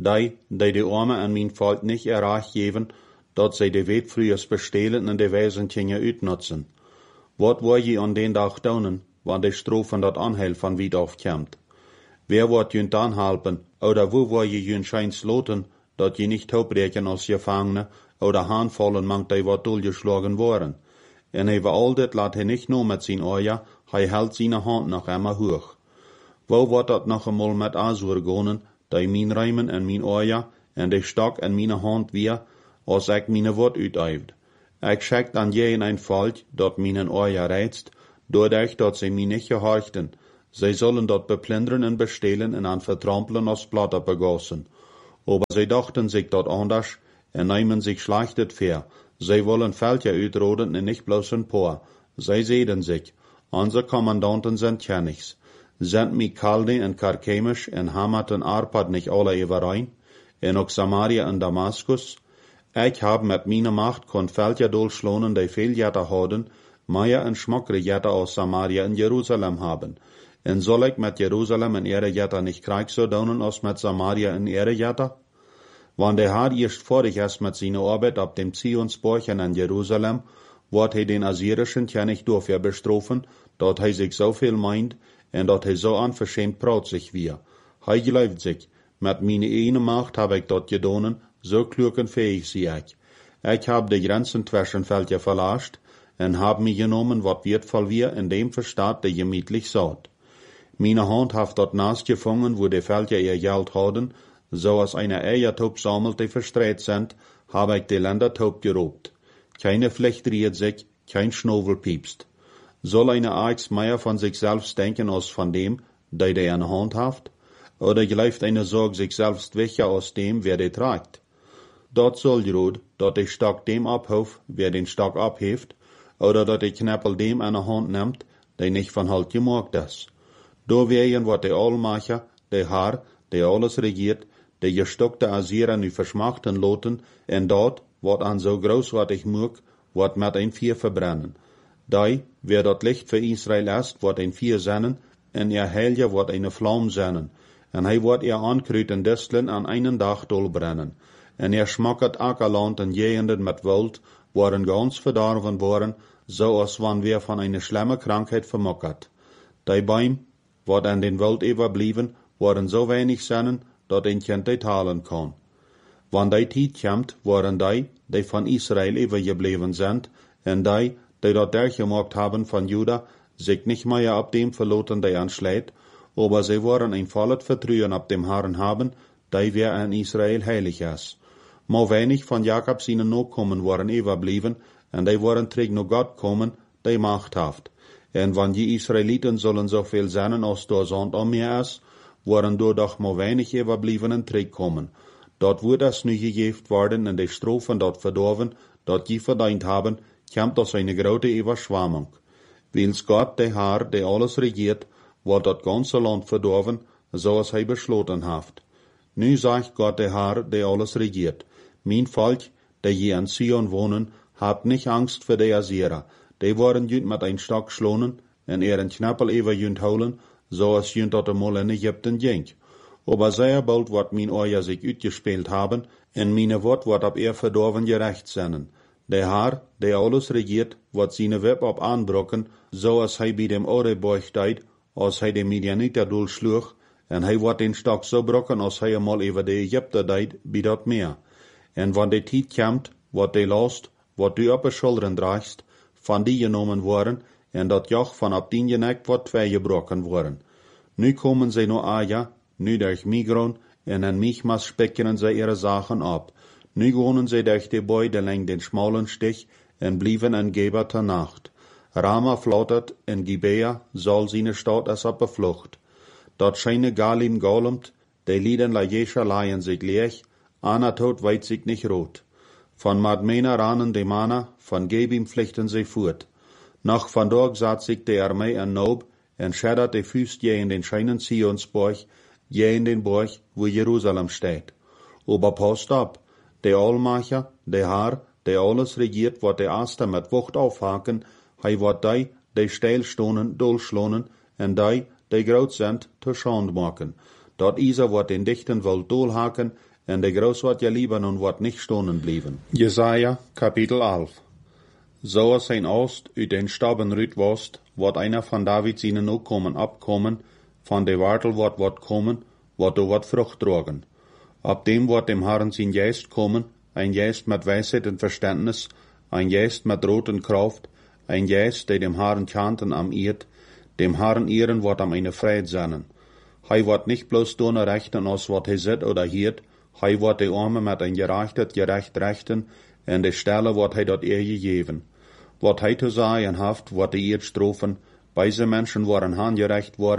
die Arme an mein Volk nicht erreich geben, dat sie die Welt frühers bestehlen und die Wesentchen utnutzen. Wat wo je an den Tag daunen, wann die Strophen dat Anheil von weit aufkommt? Wer wird jünt anhalten, oder wo wo je jünt scheins loten, dat je nicht taubrechen als Gefangene, oder Handfallen mangt die wat durchgeschlagen worden. Und über all dit lat er nicht nur mit sein Ohr, er hält seine Hand noch immer hoch. Wo wird dat noch einmal mit Asur gehen, die mein Reimen en mein Ohr, en die Stock en meine Hand wir, als ich meine Wort utübt. Ich schickt an jeden ein Volk, dat meinen Ohr reizt, dadurch, dat sie mich nicht gehorchten. Zij sollen dort beplunderen en bestehlen en aan vertrampelen als Blatter begossen. Aber zij dachten sich dort anders en nehmen sich schlechtet ver. Zij wollen Völker uitroden en nicht bloß ein paar. Zij zeiden sich, unsere Kommandanten sind ja nichts. Sind Mikalde en Karkemisch en Hamat en Arpad nicht alle überein? En ook Samaria en Damaskus? Ich hab mit meiner Macht kon Völker durchschlonen, die viel Jätter hadden, mehr en schmockere Jätter aus Samaria en Jerusalem haben. En soll ich mit Jerusalem en ihre Jätter nicht Krieg so donen als mit Samaria en ihre Jätter? Wann der Herr erst vorig ist mit seiner Arbeit ab dem Zionsborg in Jerusalem, wird er den Assyrischen König dafür bestrafen, dort er sich so viel meint, en dort er so unverschämt praut sich wie. Er glaubt sich, mit meiner eigenen Macht hab ich dort gedonen, so klug und fähig sie ich. Ich hab die Grenzen zwischen Völker verlascht, en hab mich genommen, wat wertvoll wir in dem Verstaat, der gemütlich saut. Meine Hand hat dort gefangen, wo die Völker ihr Geld hadden, so als eine Eiertaub sammelt, die verstreut sind, habe ich die Ländertaub gerobt. Keine Flecht riert sich, kein Schnobel piepst. Soll eine Aix mehr von sich selbst denken als von dem, der die eine Hand hat? Oder gleift eine Sorge sich selbst welcher aus dem, wer die tragt? Dort soll Jod, dort der Stock dem abhauf, wer den Stock abheeft, oder dort der Knäppel dem eine Hand nimmt, der nicht von Halt gemacht ist. Do wehen wat der Allmacher, der Herr, der alles regiert, der gestockte Assyrer nu verschmachten loten, en dort, wat an so groß wat ich mög, wat met ein Vier verbrennen. Dei, wer dort Licht für Israel ist, wat ein Vier sennen, en ihr Helge wat eine Flamme sennen, en hij wat ihr ankrüten Disteln an einen Dach dolbrennen, en schmackert Ackerland en Gegenden mit Wild, waren ganz verdorven worden, so als wann wir von einer schlimmen Krankheit vermockert. Die Bäume, wat an den Wild überblieben, waren so wenig sennen, dat ein Kind die talen kann. Wann die Zeit kommt, waren die von Israel übergeblieben sind, en die dort durchgemacht haben von Juda, sich nicht mehr ab dem verloten, der anschlägt, aber sie waren ein volles Vertrauen ab dem Herrn haben, die wer an Israel heilig ist. Maar wenig von Jakob seine Nachkommen waren überblieben, en die waren träg nur Gott kommen, die Macht haft. En wann die Israeliten sollen so viel sein, als der Sand um mir ist, waren doch maar wenig überbliebenen träg kommen. Dort wurde es nu gegeben worden, en die Strophen dort verdorven, dort die verdient haben, kommt aus eine große Überschwemmung. Weils Gott, der Herr, der alles regiert, wird das ganze Land verdorven, so als er beschlossen hat. Nu sagt Gott, der Herr, der alles regiert, mein Volk, der je an Zion wohnen, habt nicht Angst für die Assyrer, die waren jünd mit ein Stock schlonen, en ihren Knappel über jünd holen, so als jünd dort einmal in Ägypten ging. Aber sehr bald wird mein Euer sich utgespielt haben, en meine Wort wird ab ihr verdorven gerecht sein. Der Herr, der alles regiert, wird seine Web ab anbrocken, so als hij bei dem Oreborg steht, als hij de Midianiter durchschlug, en hij wird den Stock so brocken, als hij einmal über die Ägypter deed, bei dat Meer. En wann die Tijd kommt, wird die Last, wat du op de Schultern dragst, van die genommen worden, en dat Joch van ab dien genek wordt twee gebroken worden. Nu komen zij naar Aja, nu durch Migron, en in Michmas speckeren zij ihre Sachen ab. Nu wohnen zij durch die Beide lang den schmalen Stich, en blieven in Geber ter Nacht. Rama flattert, en Gibea soll seine Stadt als op beflucht. Dort scheine Galim galmt, die Lieden la Jescha leihen sich leer, Anatot weit sich nicht rot. Von Madmena ranen die Mana, von Gebim flechten sie fort. Nach von dort saht sich die Armee an Nob, en schädert die Füßt je in den scheinen Zionsborg, je in den Borg, wo Jerusalem steht. Aber passt ab, der Allmacher, der Herr, der alles regiert, wird der Erste mit Wucht aufhaken, hij wird die steilstonen, durchschlonen, en die groot sind, te Schand machen. Dort Isa wird den dichten Wald durchhaken, en de groß wird ja Libanon wird nicht stonen blieben. Jesaja, Kapitel 11. So als ein Ost uit den Staben rüt wost, wird einer von David seinen Nachkommen abkommen, von de Wartel wird kommen, wird du wird Frucht tragen. Ab dem wird dem Herrn sein Geist kommen, ein Geist mit Weisheit und Verständnis, ein Geist mit Rot und Kraft, ein Geist, der dem Herrn Kanten am Irt, dem Herrn Ehren wird am eine Freiheit seinen. Hij wird nicht bloß donner rechten, als wat hij zit oder hiert, hij wird die Arme mit ein gerechtet gerecht rechten, en de Stelle wird hij dat eer gegeben. Wat hij zu sagen haft, wird die Erd strofen, beise Menschen waren handgerecht worden,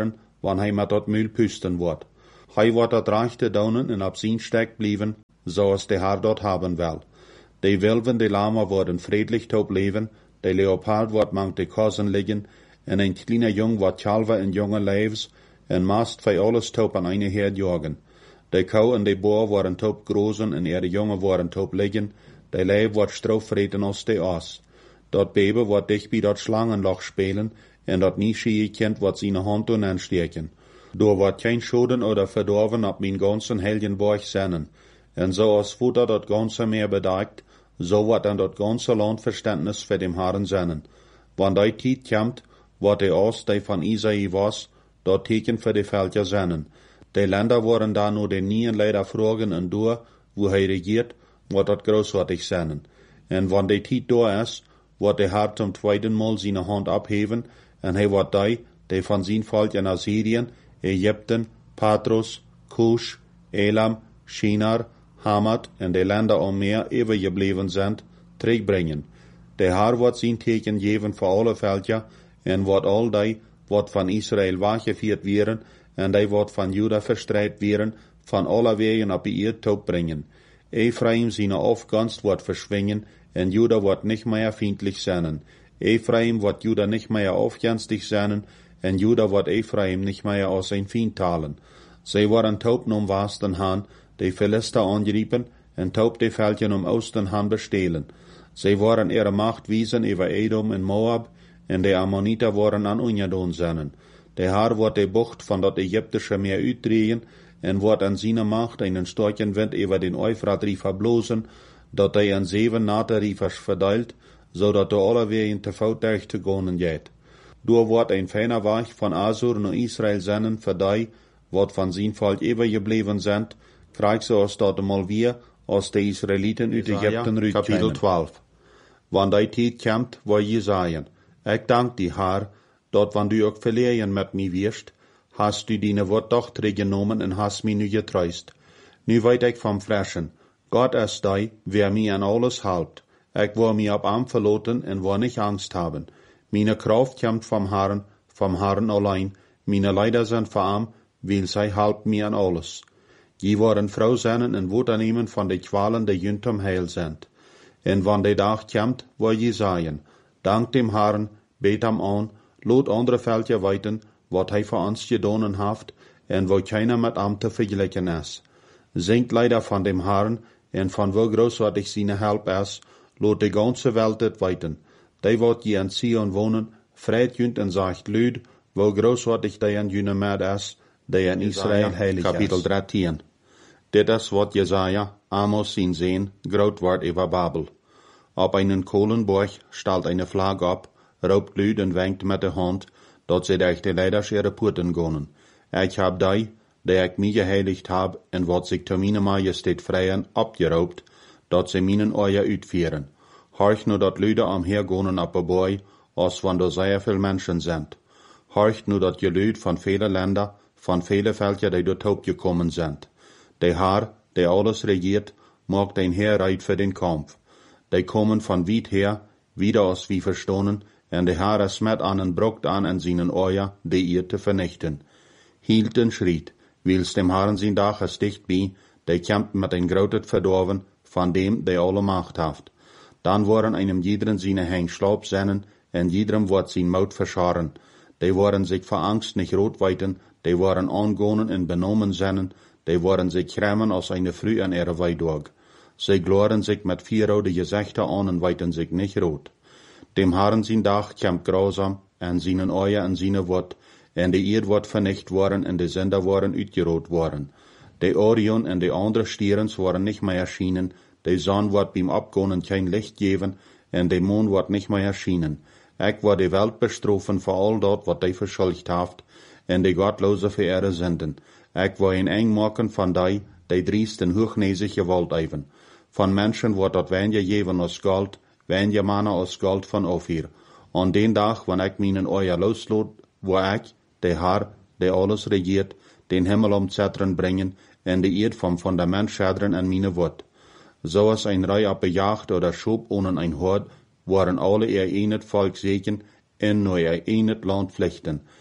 wann hij met dat muil pusten wordt. Hij wordt dat rechte donen en op zijn stek blijven, zoals de Haar dat hebben wil. De wilven, de lama worden friedlich top leven, de leopard wordt mank de kozen liggen, en een kleine jong wordt kalver in jonge lijfs, en maast bij alles top aan eine herd jagen. De kou en de boer worden top grozen, en de jongen worden top liggen, de lijf wordt stroovreten als de as. Dat baby wordt dicht bij dat slangenloch spelen, en dat nieschie kind wordt zijn hand doen aansteken. Door wordt geen schoden oder verdorven op mijn ganzen Helgenborg zennen. En zoals Futter dat ganze meer bedaagt, so wordt dan dat ganze land verständnis voor dem Herren zennen. Wann die tijd komt, wordt de Ost, die van Isaïe was, dat teken voor de Veldje zennen. De Länder worden daar nur den nien leider vragen en door, wo hij regiert, wordt dat großartig zennen. En wann de tijd door is, wordt de Herr zum tweeden Mal zijn hand abheven, en hij wordt die van zijn volk in Assyrien, Egypten, Patros, Kush, Elam, Shinar, Hamad en de Länder om meer overgebleven zijn, terugbrengen. De Herr wordt zijn teken geven voor alle veldja, en wordt al die, wat van Israël weggevierd werden, en die wordt van Juda verstrijd werden, van alle wegen op de eerd top brengen. Ephraim zijn afgunst wordt verschwingen, en Juda wordt nicht mehr feindlich zijn. Ephraim wordt Juda nicht mehr afgunstig zijn, en Juda wordt Ephraim nicht mehr als zijn Feind talen. Zij worden taub om Westen han, de Philister angeriepen, en taub de Veldjen om Osten han bestelen. Zij worden ihre Macht wiesen über Edom en Moab, en de Ammoniter worden aan Unjadon zennen. De Herr wordt de Bucht van dat Egyptische Meer uitdrehen, en wordt aan zijn Macht einen starken Wind über den Euphrat-Riefer blozen, dat hij aan 7 Naterriefers verdeelt, zodat de alle wegen te voettuig te gonen geht. Door wordt een feiner Weg van Assur naar Israël zennen voor die, wat van zijn volk overgebleven zijn, krijgt ze als dat mal weer, als de Israëlieten uit Egypten rück. Kapitel 12. Wann die tijd komt, waar Jesaja, ik dank die Herr, dat wann du ook verlegen met mij wirst, hast du dine Wort doch teruggenomen en hast mij nu getreust. Nu weet ik van Freschen, Gott ist die, wer mir an alles helpt. Ik wil mij op Arm verloten en wil nicht Angst haben. Meine Kraft kommt vom Herrn allein. Meine Leider sind von Arm, weil zij helpt mir an alles. Je worden vrouw zijn en woord aannemen van de kwalen die juntum heil sind. En wann de dag komt, wil je zeggen, dank dem Herrn, bet hem aan, laat andere veldje weten, wat hij voor ons gedaan heeft, en wo keiner met hem te vergelijken is. Zingt leider van dem Herrn, en van wo großartig seine help is, laat de ganze Welt het weten. Die wat je in Sion wonen, vreit junt en zegt luid, wo großartig die in june med is, die in Israël heilig is. Kapitel 13. Dit is wat Jesaja, Amos zien zien, groot wordt over Babel. Op einen Kohlenborg stelt eine Flag op, roept luid en wenkt met de hand, dat ze durch de leiders ihre Poorten gonen. Ik heb die ik mij geheiligd heb, en wat zich te mijn majesteit vrijen, opgeroopt, dat ze mijn oor uitvieren. Horch nu dat luide omhergonen op een boy, als wanneer zeer veel mensen zijn. Horch nu dat je luid van vele Länder, van vele veldje die door hoop gekommen zijn. De Herr, die alles regiert, maakt een Heer uit voor den Kampf. Die komen van weit her, wieder als wie verstonen, en de Herr is met aan en brokt aan en zijn oor, die ihr te vernichten. Hield en schriet, wils dem Herrn zijn dag is dichtbij, die kämpft met een groot verdorven, van dem die alle Macht heeft. Dan worden einem jederen seine Heng Schlaub sennen, en jedem wordt zijn Maut verscharen. Die worden sich vor Angst nicht rot weiten, die worden angonen en benomen sennen, die worden sich grämen als eine Früh an ihre Weidog. Sie gloren sich mit vierrode Gesichter an en weiten sich nicht rot. Dem Herrn zijn dag kämpft grausam, en seinen Euer en seine Wort, en de Erd wordt vernicht worden, en de Sender worden uitgeroot worden. De Orion en de andere Stierens worden nicht mehr erschienen, de Sonne wordt beim Abgonen kein Licht geven, en de Mond wordt nicht mehr erschienen. Ik word de Welt bestrofen voor al dat wat die verschuldigd heeft, en de Gottloze voor ihre Sünden. Ik wil een eng maken van die driest en hoognezig gewalt even. Van mensen wordt dat wenje geven als Gold, wenje mannen als Gold van Ophir. An den dag, wanneer ik mijn oor losloot, wo ik, de Herr, die alles regiert, den Himmel omzetteren brengen, en de Erd vom Fundament schaderen en mijn woord. Zoals een rij op bejaagd oder schoop ohne ein Hort, waren alle ihr enet Volk zeken, en nur ihr enet Land vlechten.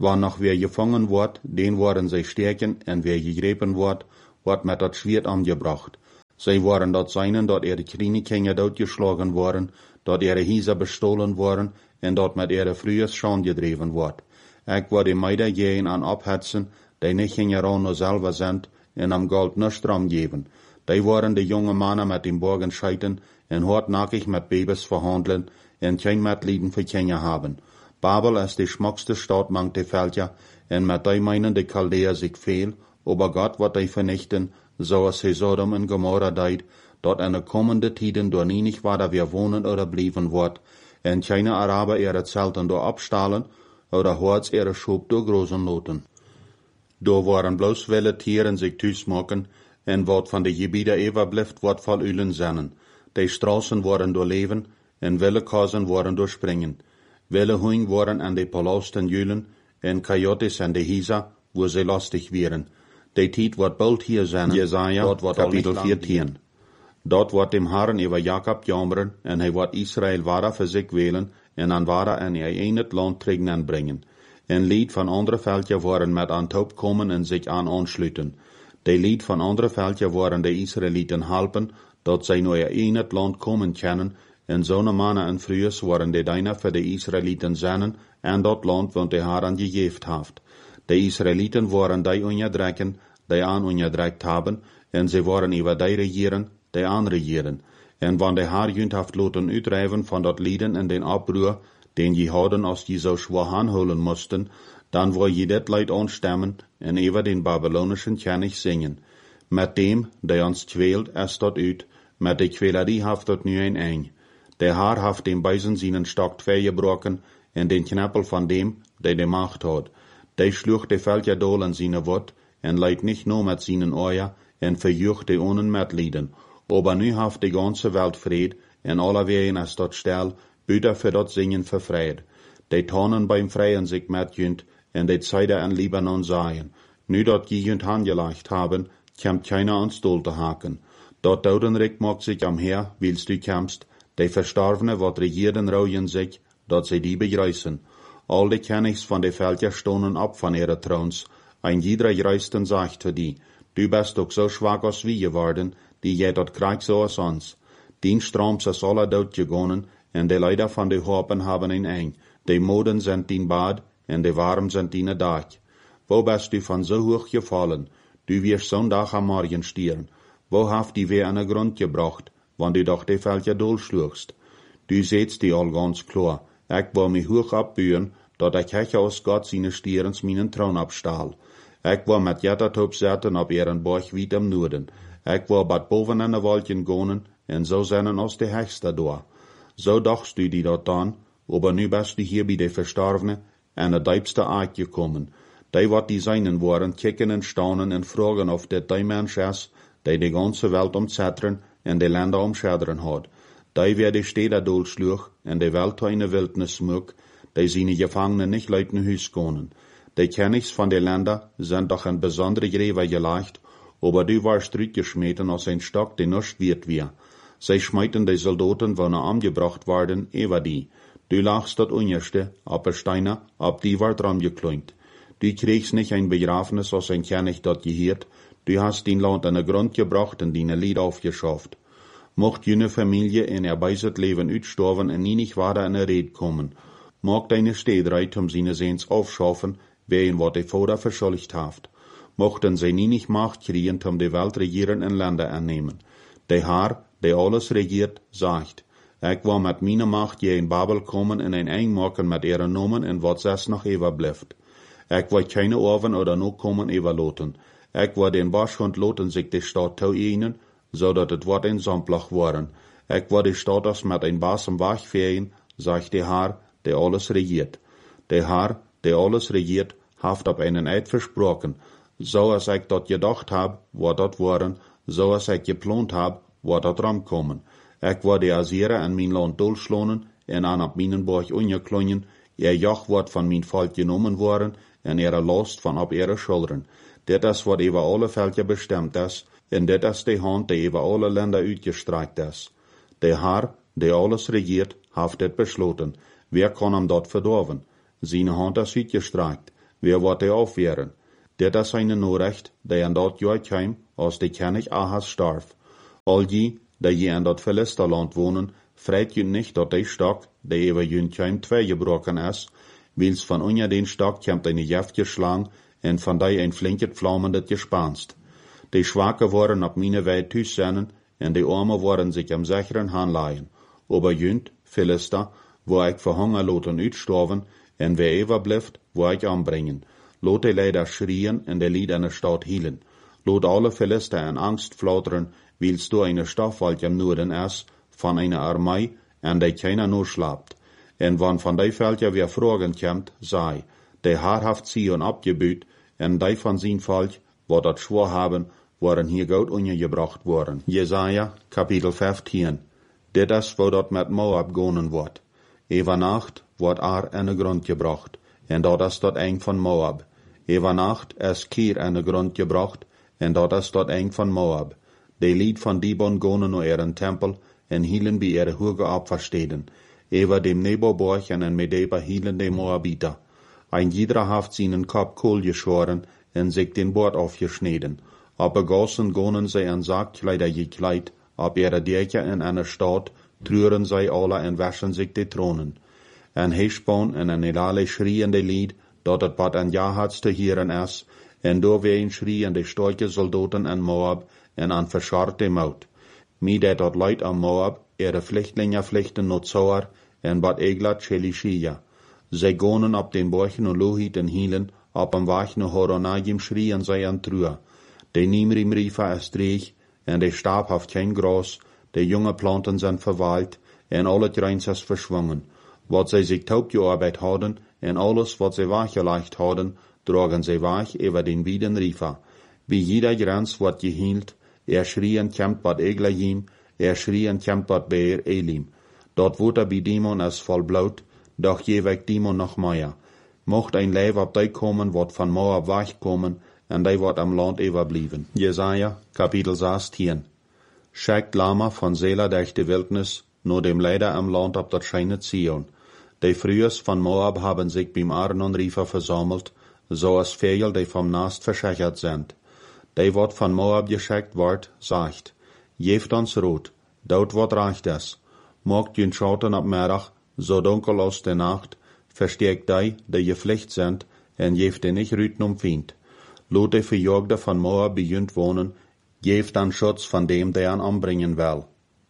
Wann noch wer gefangen wordt, den worden zij sterken, en wer gegrepen wordt met dat Schwert angebracht. Zij waren dat seinen, dat ihre Kleinekinder doodgeschlagen worden, dat ihre Häuser bestohlen worden, en dat met ihre Frühes schon gedreven wordt. Ik word die Meider gehen an abhetsen, die nicht hingeran nur selber sind, en am Gold nichts dran geben. Die waren die junge Männer mit dem Borgen scheiten, en hartnackig mit Babys verhandeln, en kein Mitleiden für Kinder haben. Babel ist die schmuckste Stadt mang die Völker, en mit die meinen die Chaldäer sich viel, aber Gott wird die vernichten, so als he Sodom und Gomorra deit, dort in de kommende Tiden door nie nicht weiter wir wohnen oder blieben wird, en keine Araber ihre Zelten door abstahlen, oder Horts ihre Schub door großen Noten. Do waren bloß welle Tieren sich thuismaken, en wat van de Gebiete overblieft wordt voll Ulen sennen. Die Straßen waren door leven, en welle Kasen waren door springen. Welle Huing waren an de Palasten Jülen, en Coyotes an de Hisa, wo sie lustig wären. Die Tiet wordt bald hier sein, Jesaja, Kapitel 14. Dort wordt dem Herren über Jakob jammeren, en hij wordt Israel wara für sich wählen, en an wara en ihr einet Land trägen bringen. En Lied van andere Völker waren met aan Taub kommen en sich an anschlüten. Die Lied van andere Völker waren de Israeliten helpen, dat zij naar ihr einet Land kommen können, en zo'n mannen en Frühes waren de deiner für de Israeliten sennen, en dat Land, want de Herren gegeven heeft. De Israeliten waren die onderdrukken, die aan onderdrukt hebben, en ze waren über die regieren, die aan regieren. En wanneer de Herr junt heeft laten uitdrijven van dat Lieden en den Abruhr, den je hadden als je zo schwer aanholen moesten, dan wil je dit Leid anstemmen en über den babylonischen König singen. Met dem, der ons kwält, ist dat uit, met de kwälerie heeft dat nu een eind. Der Herr heeft dem Beisen seinen Stock vergebrochen, en den Knappel von dem, der die Macht hat. Der schlucht de Völker dol in seine Wort, en leidt nicht nur mit seinen Eier, en verjucht de ohnen Mitleiden. Aber nu heeft de ganze Welt Fried, en alle wegen ist dort still, büter für dort Singen verfreit. De Tonnen beim Freien sich mitjünt, en de Zeide in Libanon seien. Nu dort jünt angelegt haben, kämmt keiner ans Dol zu haken. Dort Daudenrick mag sich am Heer, willst du kämpfst, de Verstorbene wat regieren rauen sich, dat sie die begreißen. All die Königs von de Völker stonen ab von ihre Throns. Ein jeder Greisten sagt zu die, du bist doch so schwach als wie geworden, die je dort krieg so als uns. Dien Stroms ist alle dood gegangen, en de Leider von de Hopen haben ihn eng. De Moden sind dien Bad, en de Warm sind dien Dach. Wo bist du von so hoch gefallen? Du wirst so'n Tag am Morgen stieren. Wo haft die wer an den Grund gebracht, wann du doch de Völker durchschlugst? Du seht's die all ganz klar. Ich will mich hoch abbühen, dat ich hech aus Gott seine Stierens meinen Thron abstahl. Ich will mit Jettertop setzen ab ihren Borch weit am Norden. Ich will bad boven in de Wolken gonen, en so sennen aus de Hechster door. So dachtst du die dort dann, aber nu bist du hier bei de Verstorbene, en de diepste Aard gekommen. Die wat die seinen waren, kicken en staunen en fragen of dit die Mensch is, die de ganze Welt umzettern en de Länder umschädern hat. Die wer de Städte durchschlug en de Welt in de Wildnis smug, die seine Gefangenen nicht leuten Hüs gonen. Die Königs von de Länder sind doch ein besondere Gräber gelegt, aber du warst rückgeschmeten aus ein Stock, der nicht wird wir. Sie schmeiten die Soldaten, wann angebracht worden, über die. Du lachst dort unerste, ab der Steiner, ab die war dran gekleint. Du kriegst nicht ein Begrafnis aus ein König dort gehört, du hast den Land an den Grund gebracht und deine Lied aufgeschafft. Mocht jene Familie in ihr beiset Leben utstorben und nie nicht weiter in der Rede kommen. Mag deine Städreit seine Sehns aufschaffen, wer ihn wat de Vater verschuldigt haft. Mochten sie nie nicht Macht kriegen, die Welt regieren und Länder annehmen. Der Herr, der alles regiert, sagt, ich will mit meiner Macht je in Babel kommen und ein eng machen mit ihren Namen und wat es noch überbleibt. Ich will keine Orven oder noch kommen überloten. Ich will den Waschhund loten sich die Stadt zu ihnen, so dat het wat ein Samplach waren. Ich will die Stadt als mit ein Basem wegfegen, sagt der Herr, der alles regiert. Der Herr, der alles regiert, haft ab einen Eid versprochen. So als ich dort gedacht hab, wo dort waren, so als ich geplant hab, wo dort rankommen. Ich will die Assyrer an mein Land durchschlonen, en an ab meinen Borch ungeklungen, ihr Joch wird von mein Volk genommen worden, en ihre Last von ab ihre Schultern. Dit is wat über alle Völker bestimmt is, en dit is die Hand, die über alle Länder uitgestreckt is. Der Herr, der alles regiert, haft dit besloten. Wer kann ihm dort verdorven? Seine Hand is uitgestreckt. wer wordt de aufwehren? Dit is seine Norecht, die an dat Jahr kwam, als de König Ahas starf. All die, die in dat Philisterland wohnen, freit je nicht dat de Stock, die über jün kwam, twee gebroken is, wils van onder den Stock komt eine jeftige slang, en van die een flinket flammendet gespanst. De Schwache waren op meine Weit thuis zijn, en de Arme waren sich am sicheren Handleihen. Aber jünt, Philister, wo ich für Hunger loten uitstorven, en wer ever blieft, wo ich anbringen. Lot de leider schrien en de lied an der Stadt hielen. Lot alle Philister in Angst flauteren, wils du eine Stoffwald am Norden is, van eine Armee, en de keiner nur schlapt. En wann van die Völker weer vragen komt, sei, de haarhaft Zion abgebüht, en die van zijn Volk, wat dat schwor haben, waren hier goed ondergebracht worden. Jesaja, kapitel 15. Dit is wo dat met Moab gonen wordt. Ewa nacht wordt in de grond gebracht, en dat is dat eng van Moab. Ewa nacht is Kir in de grond gebracht, en dat is dat eng van Moab. De lied van Dibon gonen naar ihren Tempel, en hielen bij ihre hoge Opfersteden. Ewa dem Neboborg en in Medeba hielen de Moabiter. Ein jeder haft seinen Kopf Kohl geschoren, en sich den Bord aufgeschneden. Aber gossen gonen sie an Sargkleider gekleid, ab ihre Dächer in einer Stadt, trüren sie alle en waschen sich die Thronen. En Heshbon en en Elale schrien de Lied, dat het wat an Jahats te hieren is, en doorween schrien de starke Soldaten an Moab en an verscharrte Maut. Mie dat Leid an Moab, ihre Flüchtlinge vlichten not Zoar, en bat Eglat Shelishiya. Zij gonen op den Borchen en Lohit en hielen, op een Wach no Horonagim schrien zij an Trua. De Nimrim Rifa is dreig, en de Stab haft kein Gras, de junge Planten zijn verwaald, en al het Reins is verschwungen. Wat zij zich taub gearbeit hadden, en alles wat zij wachgeleicht hadden, drogen zij wach über den Wieden Rifa. Wie jeder Grenz wordt gehield, schrien kämmt bad Eglayim, schrien kämmt bad Beer Elim. Dort woter bij Dimon is vol bloed, doch jeweg Dimon noch mehr. Mocht ein Leib op die komen, wat van Moab wegkomen, en die wordt am Land überblieben. Jesaja, kapitel 16. Schickt Lama von Sela durch die Wildnis, nur dem Leider am Land op dat scheine Zion. Die Frühers von Moab haben sich beim Arnon Rifa versammelt, so als Vögel, die vom Nast verschachert sind. Die wat von Moab geschickt wordt, sagt, geeft ons rood, dort wat reicht es. Mogt jün schauten ab Merach, so dunkel aus der Nacht, verstärkt die gepflicht sind, en geeft nicht rüten Fiend. Lot die Verjagde von Moab bejunt wohnen, geeft dan Schutz von dem, der an anbringen will.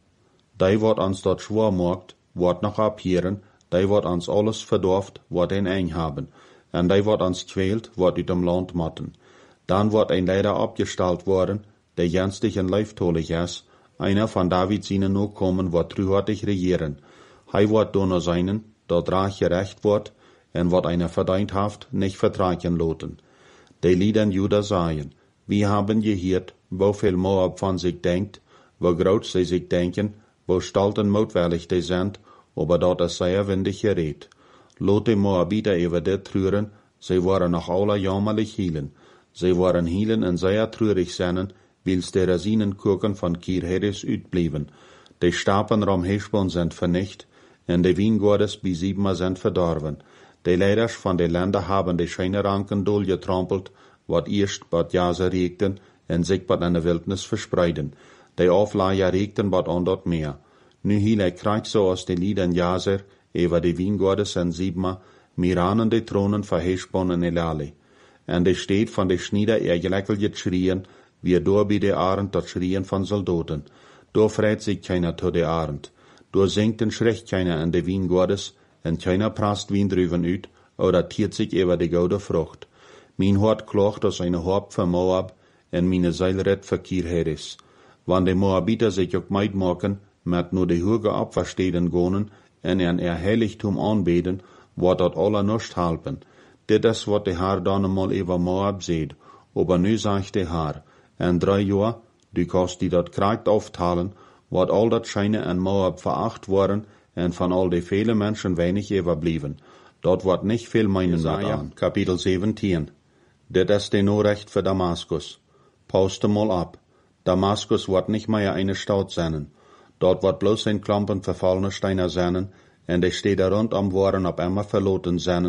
Die wat ons dort schwor mogt, wat noch abhieren, die wat ons alles verdorft, wat een eng haben, en die wat ons quält, wat uit dem Land motten. Dan wordt ein Leider abgestalt worden, der jenstig en leiftolig is, einer von David seinen Nachkommen wordt truhartig regieren. Hij wordt donor seinen, dat reich gerecht wordt, en wat einer verdient haft, nicht vertragen loten. Die Lieden Juda sagen, wir haben gehört, wo viel Moab von sich denkt, wo groß sie sich denken, wo stolz und mutwillig die sind, aber dort ist sehr windig geredet. Lot die Moabiter über dit trüren, sie waren noch alle jammerlich hielen. Sie waren hielen en sehr trürig seinen, wils der Rosinenkuchen von Kir-Heres uitblieben. Die Stapen rom Heshbon sind vernicht, en de Wiengordes bij Sibma sind verdorven. De Leiders van de Länder haben de Scheineranken doorgetrampeld, wat eerst bad Jazer regten en zich bad in de Wildnis verspreiden. De Aufleier regten bad ondot meer. Nu hiel krijgt zoals de Lieden Jazer, über de Wiengordes en Sibma, miranen de Thronen van Heshbon en Elale. En de steed van de Schnieder ergeleckelget schrien, wie door bij de Arend dat schrien van Soldaten. Door freit sich keiner to de Arend. Door singt en schrecht keiner an de Wiengordes, en keiner prast Wien drüben uit, oder tiert sich über de goude Frucht. Mein Hort klocht aus eine Haupt für Moab, en meine Seilret für Kir-Heres. Wann de Moabiter sich ook meid maken, met nur de hoge Opfersteden gonen, en Heiligtum aanbeden, wordt dat alle nicht helpen. Dit is wat de Herr dan eenmaal over Moab seht, aber nu sagt de Herr, en 3 Jahr, du kannst die dat krijgt auftalen, wordt al dat Scheine an Moab veracht worden, en van al de vele Menschen wenig überblieben. Dort wordt nicht viel meinen Jesaja, kapitel 17. Dit is de Norecht für Damaskus. Pauste mal ab. Damaskus wordt nicht mehr eine Stadt sein. Dort wordt bloß ein Klumpen verfallene Steiner sein, en de steden rondom waren op immer verloten sein,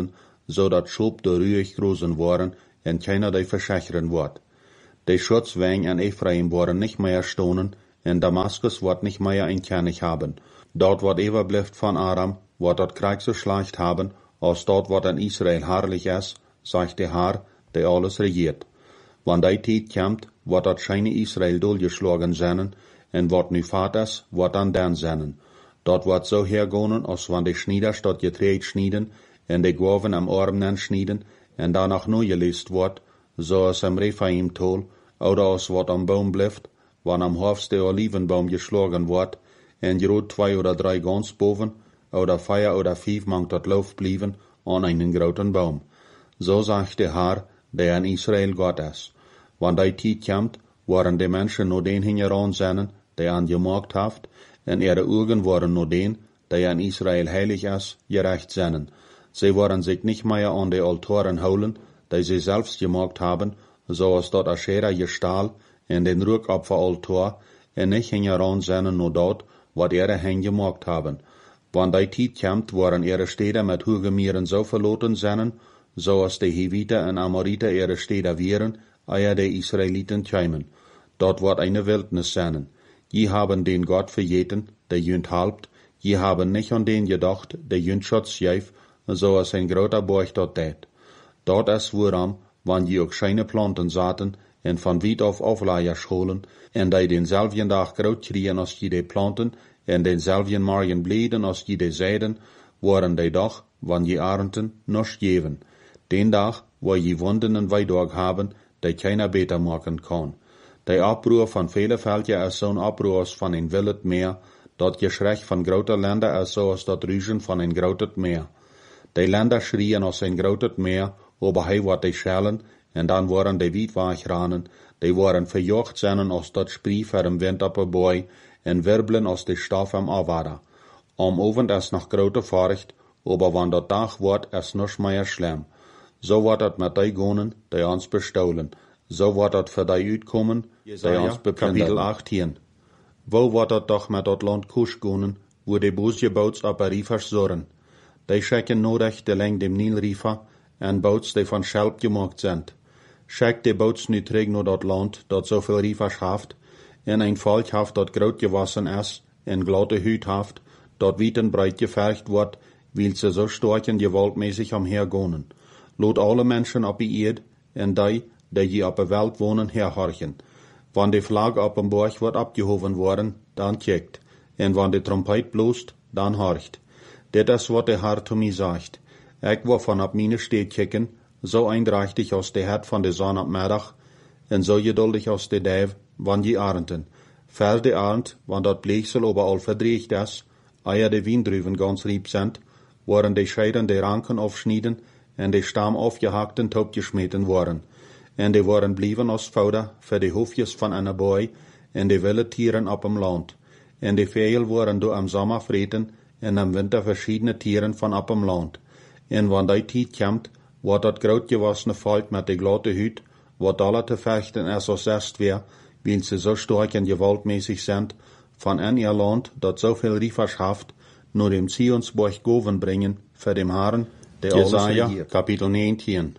zodat Schub de ruhig großen waren en keiner die verschachern wordt. De Schutzwäng en Ephraim worden nicht mehr stonen, en Damaskus wordt nicht mehr ein König haben. Dort wordt überbleibt von Aram, wordt dort Krieg so schlecht haben, als dort wordt in Israel herrlich ist, sagt der Herr, der alles regiert. Wann die Zeit kommt, wordt dort scheine Israel durchgeschlagen sein, en wordt nu Vaters, wordt dan dan sein. Dort wordt so hergehen, als wann die Schnieders dort getreed schnieden, en de Gwaven am Armen schnieden, en danach neu gelist wordt, zoals am Rephaim tol, oder als wat am Baum blijft, wann am Hofs der Olivenbaum geschlagen wordt, en groot 2 oder 3 ganz boven, oder 4 oder 5 mangt dort Lauf blieben, an einen großen Baum. So sagt der Herr, der in Israel Gott ist. Wann die Zeit kommt, waren die Menschen nur den hingeran sein, der an gemacht haft, en ihre Augen waren nur den, der in Israel heilig ist, gerecht sein. Sie waren sich nicht mehr an die Altaren holen, die sie selbst gemacht haben, so als dort Aschera gestahl, en den Rückopferaltar, en nicht hingeran sein nur dort, wat ihre Hände gemacht haben. Wann die Zeit kommt, waren ihre Städte mit Hügelmieren so verloren sein, so als die Hiviter en Amoriter ihre Städte wären, ehe die Israeliten kämen. Dort wird eine Wildnis sein. Je haben den Gott vergeten, der jünt halbt, je haben nicht an den gedacht, der jünt Schutz gäf, so als ein großer Borch dort tät. Dort ist woran, wann je auch scheine Planten saten, en von weit auf Aufleier scholen, en die denselben Tag groot kriegen als je die Planten, en denselben Morgen blieden als je die Seiden, waren die Dag, wann je Arenten noch geven. Den Tag, wo je Wunden en Weidorg haben, die keiner beter machen kann. Die Abbruch von vielen Völkern ist so ein Abbruch von ein wildet Meer, dort Geschrei von groter Länder ist so als dort Rüschen von ein grotet Meer. Die Länder schrien aus ein grotet Meer, aber hei wat die schellen, en dan waren die Wietwachranen, die waren verjocht zijn als dort Spree voor dem Wind op een boy, en wirbelen als die Stoff am Avada. Am Abend ist noch grote Furcht, aber wann dort Tag wordt, ist noch mehr schlimm. So wordt het met die gonen, die ons bestohlen. So wordt het voor die uitkomen, die ons beplundert. Kapitel 18. Wo wordt het doch met dat land Kusch gonen, wo die boosje bouts op een riefers zorren. Die schekken nodig de leng dem Nilriefer, en bouts die van Schelp gemaakt zijn. Schek die bouts nu terug naar dat land, dat zoveel riefers haft, en een volk haft dat groot gewassen is, en glatte huid haft, dat wit en breit gevergd wordt, wil ze zo sterk en gewaltmäßig omhergonen. Laat alle mensen op die eerd, en die je op de welt wonen, herhorchen. Wann die Flagge op een borg wordt abgehoven worden, dan kijkt, en wann die trompet bloost, dan horcht. Dit is wat de Herr zu mir sagt. Ik wil van op mijn steed kijken, zo eindrechtig als de het van de zon op middag, en zo geduldig als de duif, wann die arenden. Ver de arend, wann dat bleeksel overal verdreigd is, eer de wiendruven ganz riep zijn, worden de scheiden de ranken afschnieden, en de stam afgehakt en topgeschmeten worden. En die worden blieven als fouder voor de hoofdjes van een boy, en de wilde tieren op hem land. En de vegel worden door am zomer vreten, en am winter verschiedene tieren van op hem land. En wanneer die tijd komt, wordt dat groot gewassene volk met de glatte huid, wat alle te vechten is als eerst weer, weil ze zo sterk en gewaltmäßig zijn, van een ihr land dat zoveel riefers haft, nur dem Zionsborg Goven brengen, voor dem Herren, der Jesaja, Kapitel 19.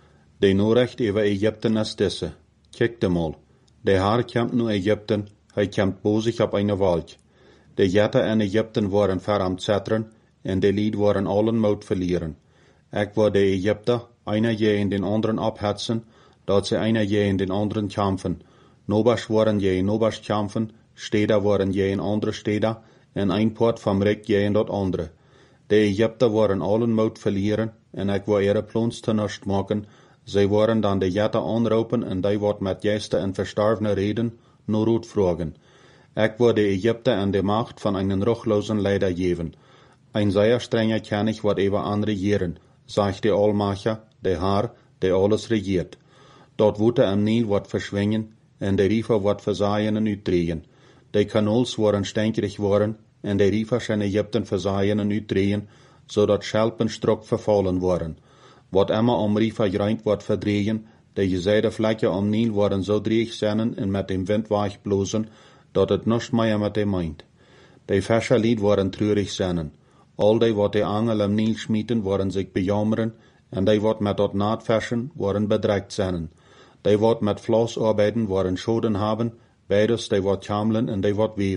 De Norecht über Ägypten ist diese. Kijkt mal, der Herr kommt nu Ägypten, hij kommt bosig op eine Wolk. De Jätter in Ägypten waren ver am Zetteren, en de Lied waren allen Mut verlieren. Ik wou de Ägypter, einer je in den anderen abhetzen, dat ze einer je in den anderen kämpfen. Nobers waren je in Nobers kämpfen, Städter waren je in andere Städter, en ein Port vom Reck je in dat andere. De Ägypter waren allen Mut verlieren, en ik wou ihre Plons te nust maken. Zij waren dan de Jätter anroepen, en die wordt met Gäste en Verstorvene reden, nur Rut fragen. Ik wou de Ägypter en de Macht van einen ruchlosen Leider geven. Ein sehr strenger König wird über anregieren, sagt der Allmacher, der Herr, der alles regiert. Dort Wutter am Nil wird verschwingen, en de Riefer wird versaien en uitdrehen. De Kanals worden stänkrig worden, en de Riefers in Ägypten versaien en uitdrehen, zodat Schelpen strok vervallen worden. Wat immer om Riefer gereind wordt verdrehen, de gezeide vlekken om Nil worden zo dreig zijn en met dem Wind weich blozen, dat het nichts meer met dem meint. De Fischerlied worden treurig zijn. Al die wat de Angel am Nil schmieten, worden sich bejammeren, en die wordt met dat naadverschen worden bedreigt zijn. Die wordt met Vlees arbeiten worden Schoden haben, beides die wordt jamlen en die wordt weven.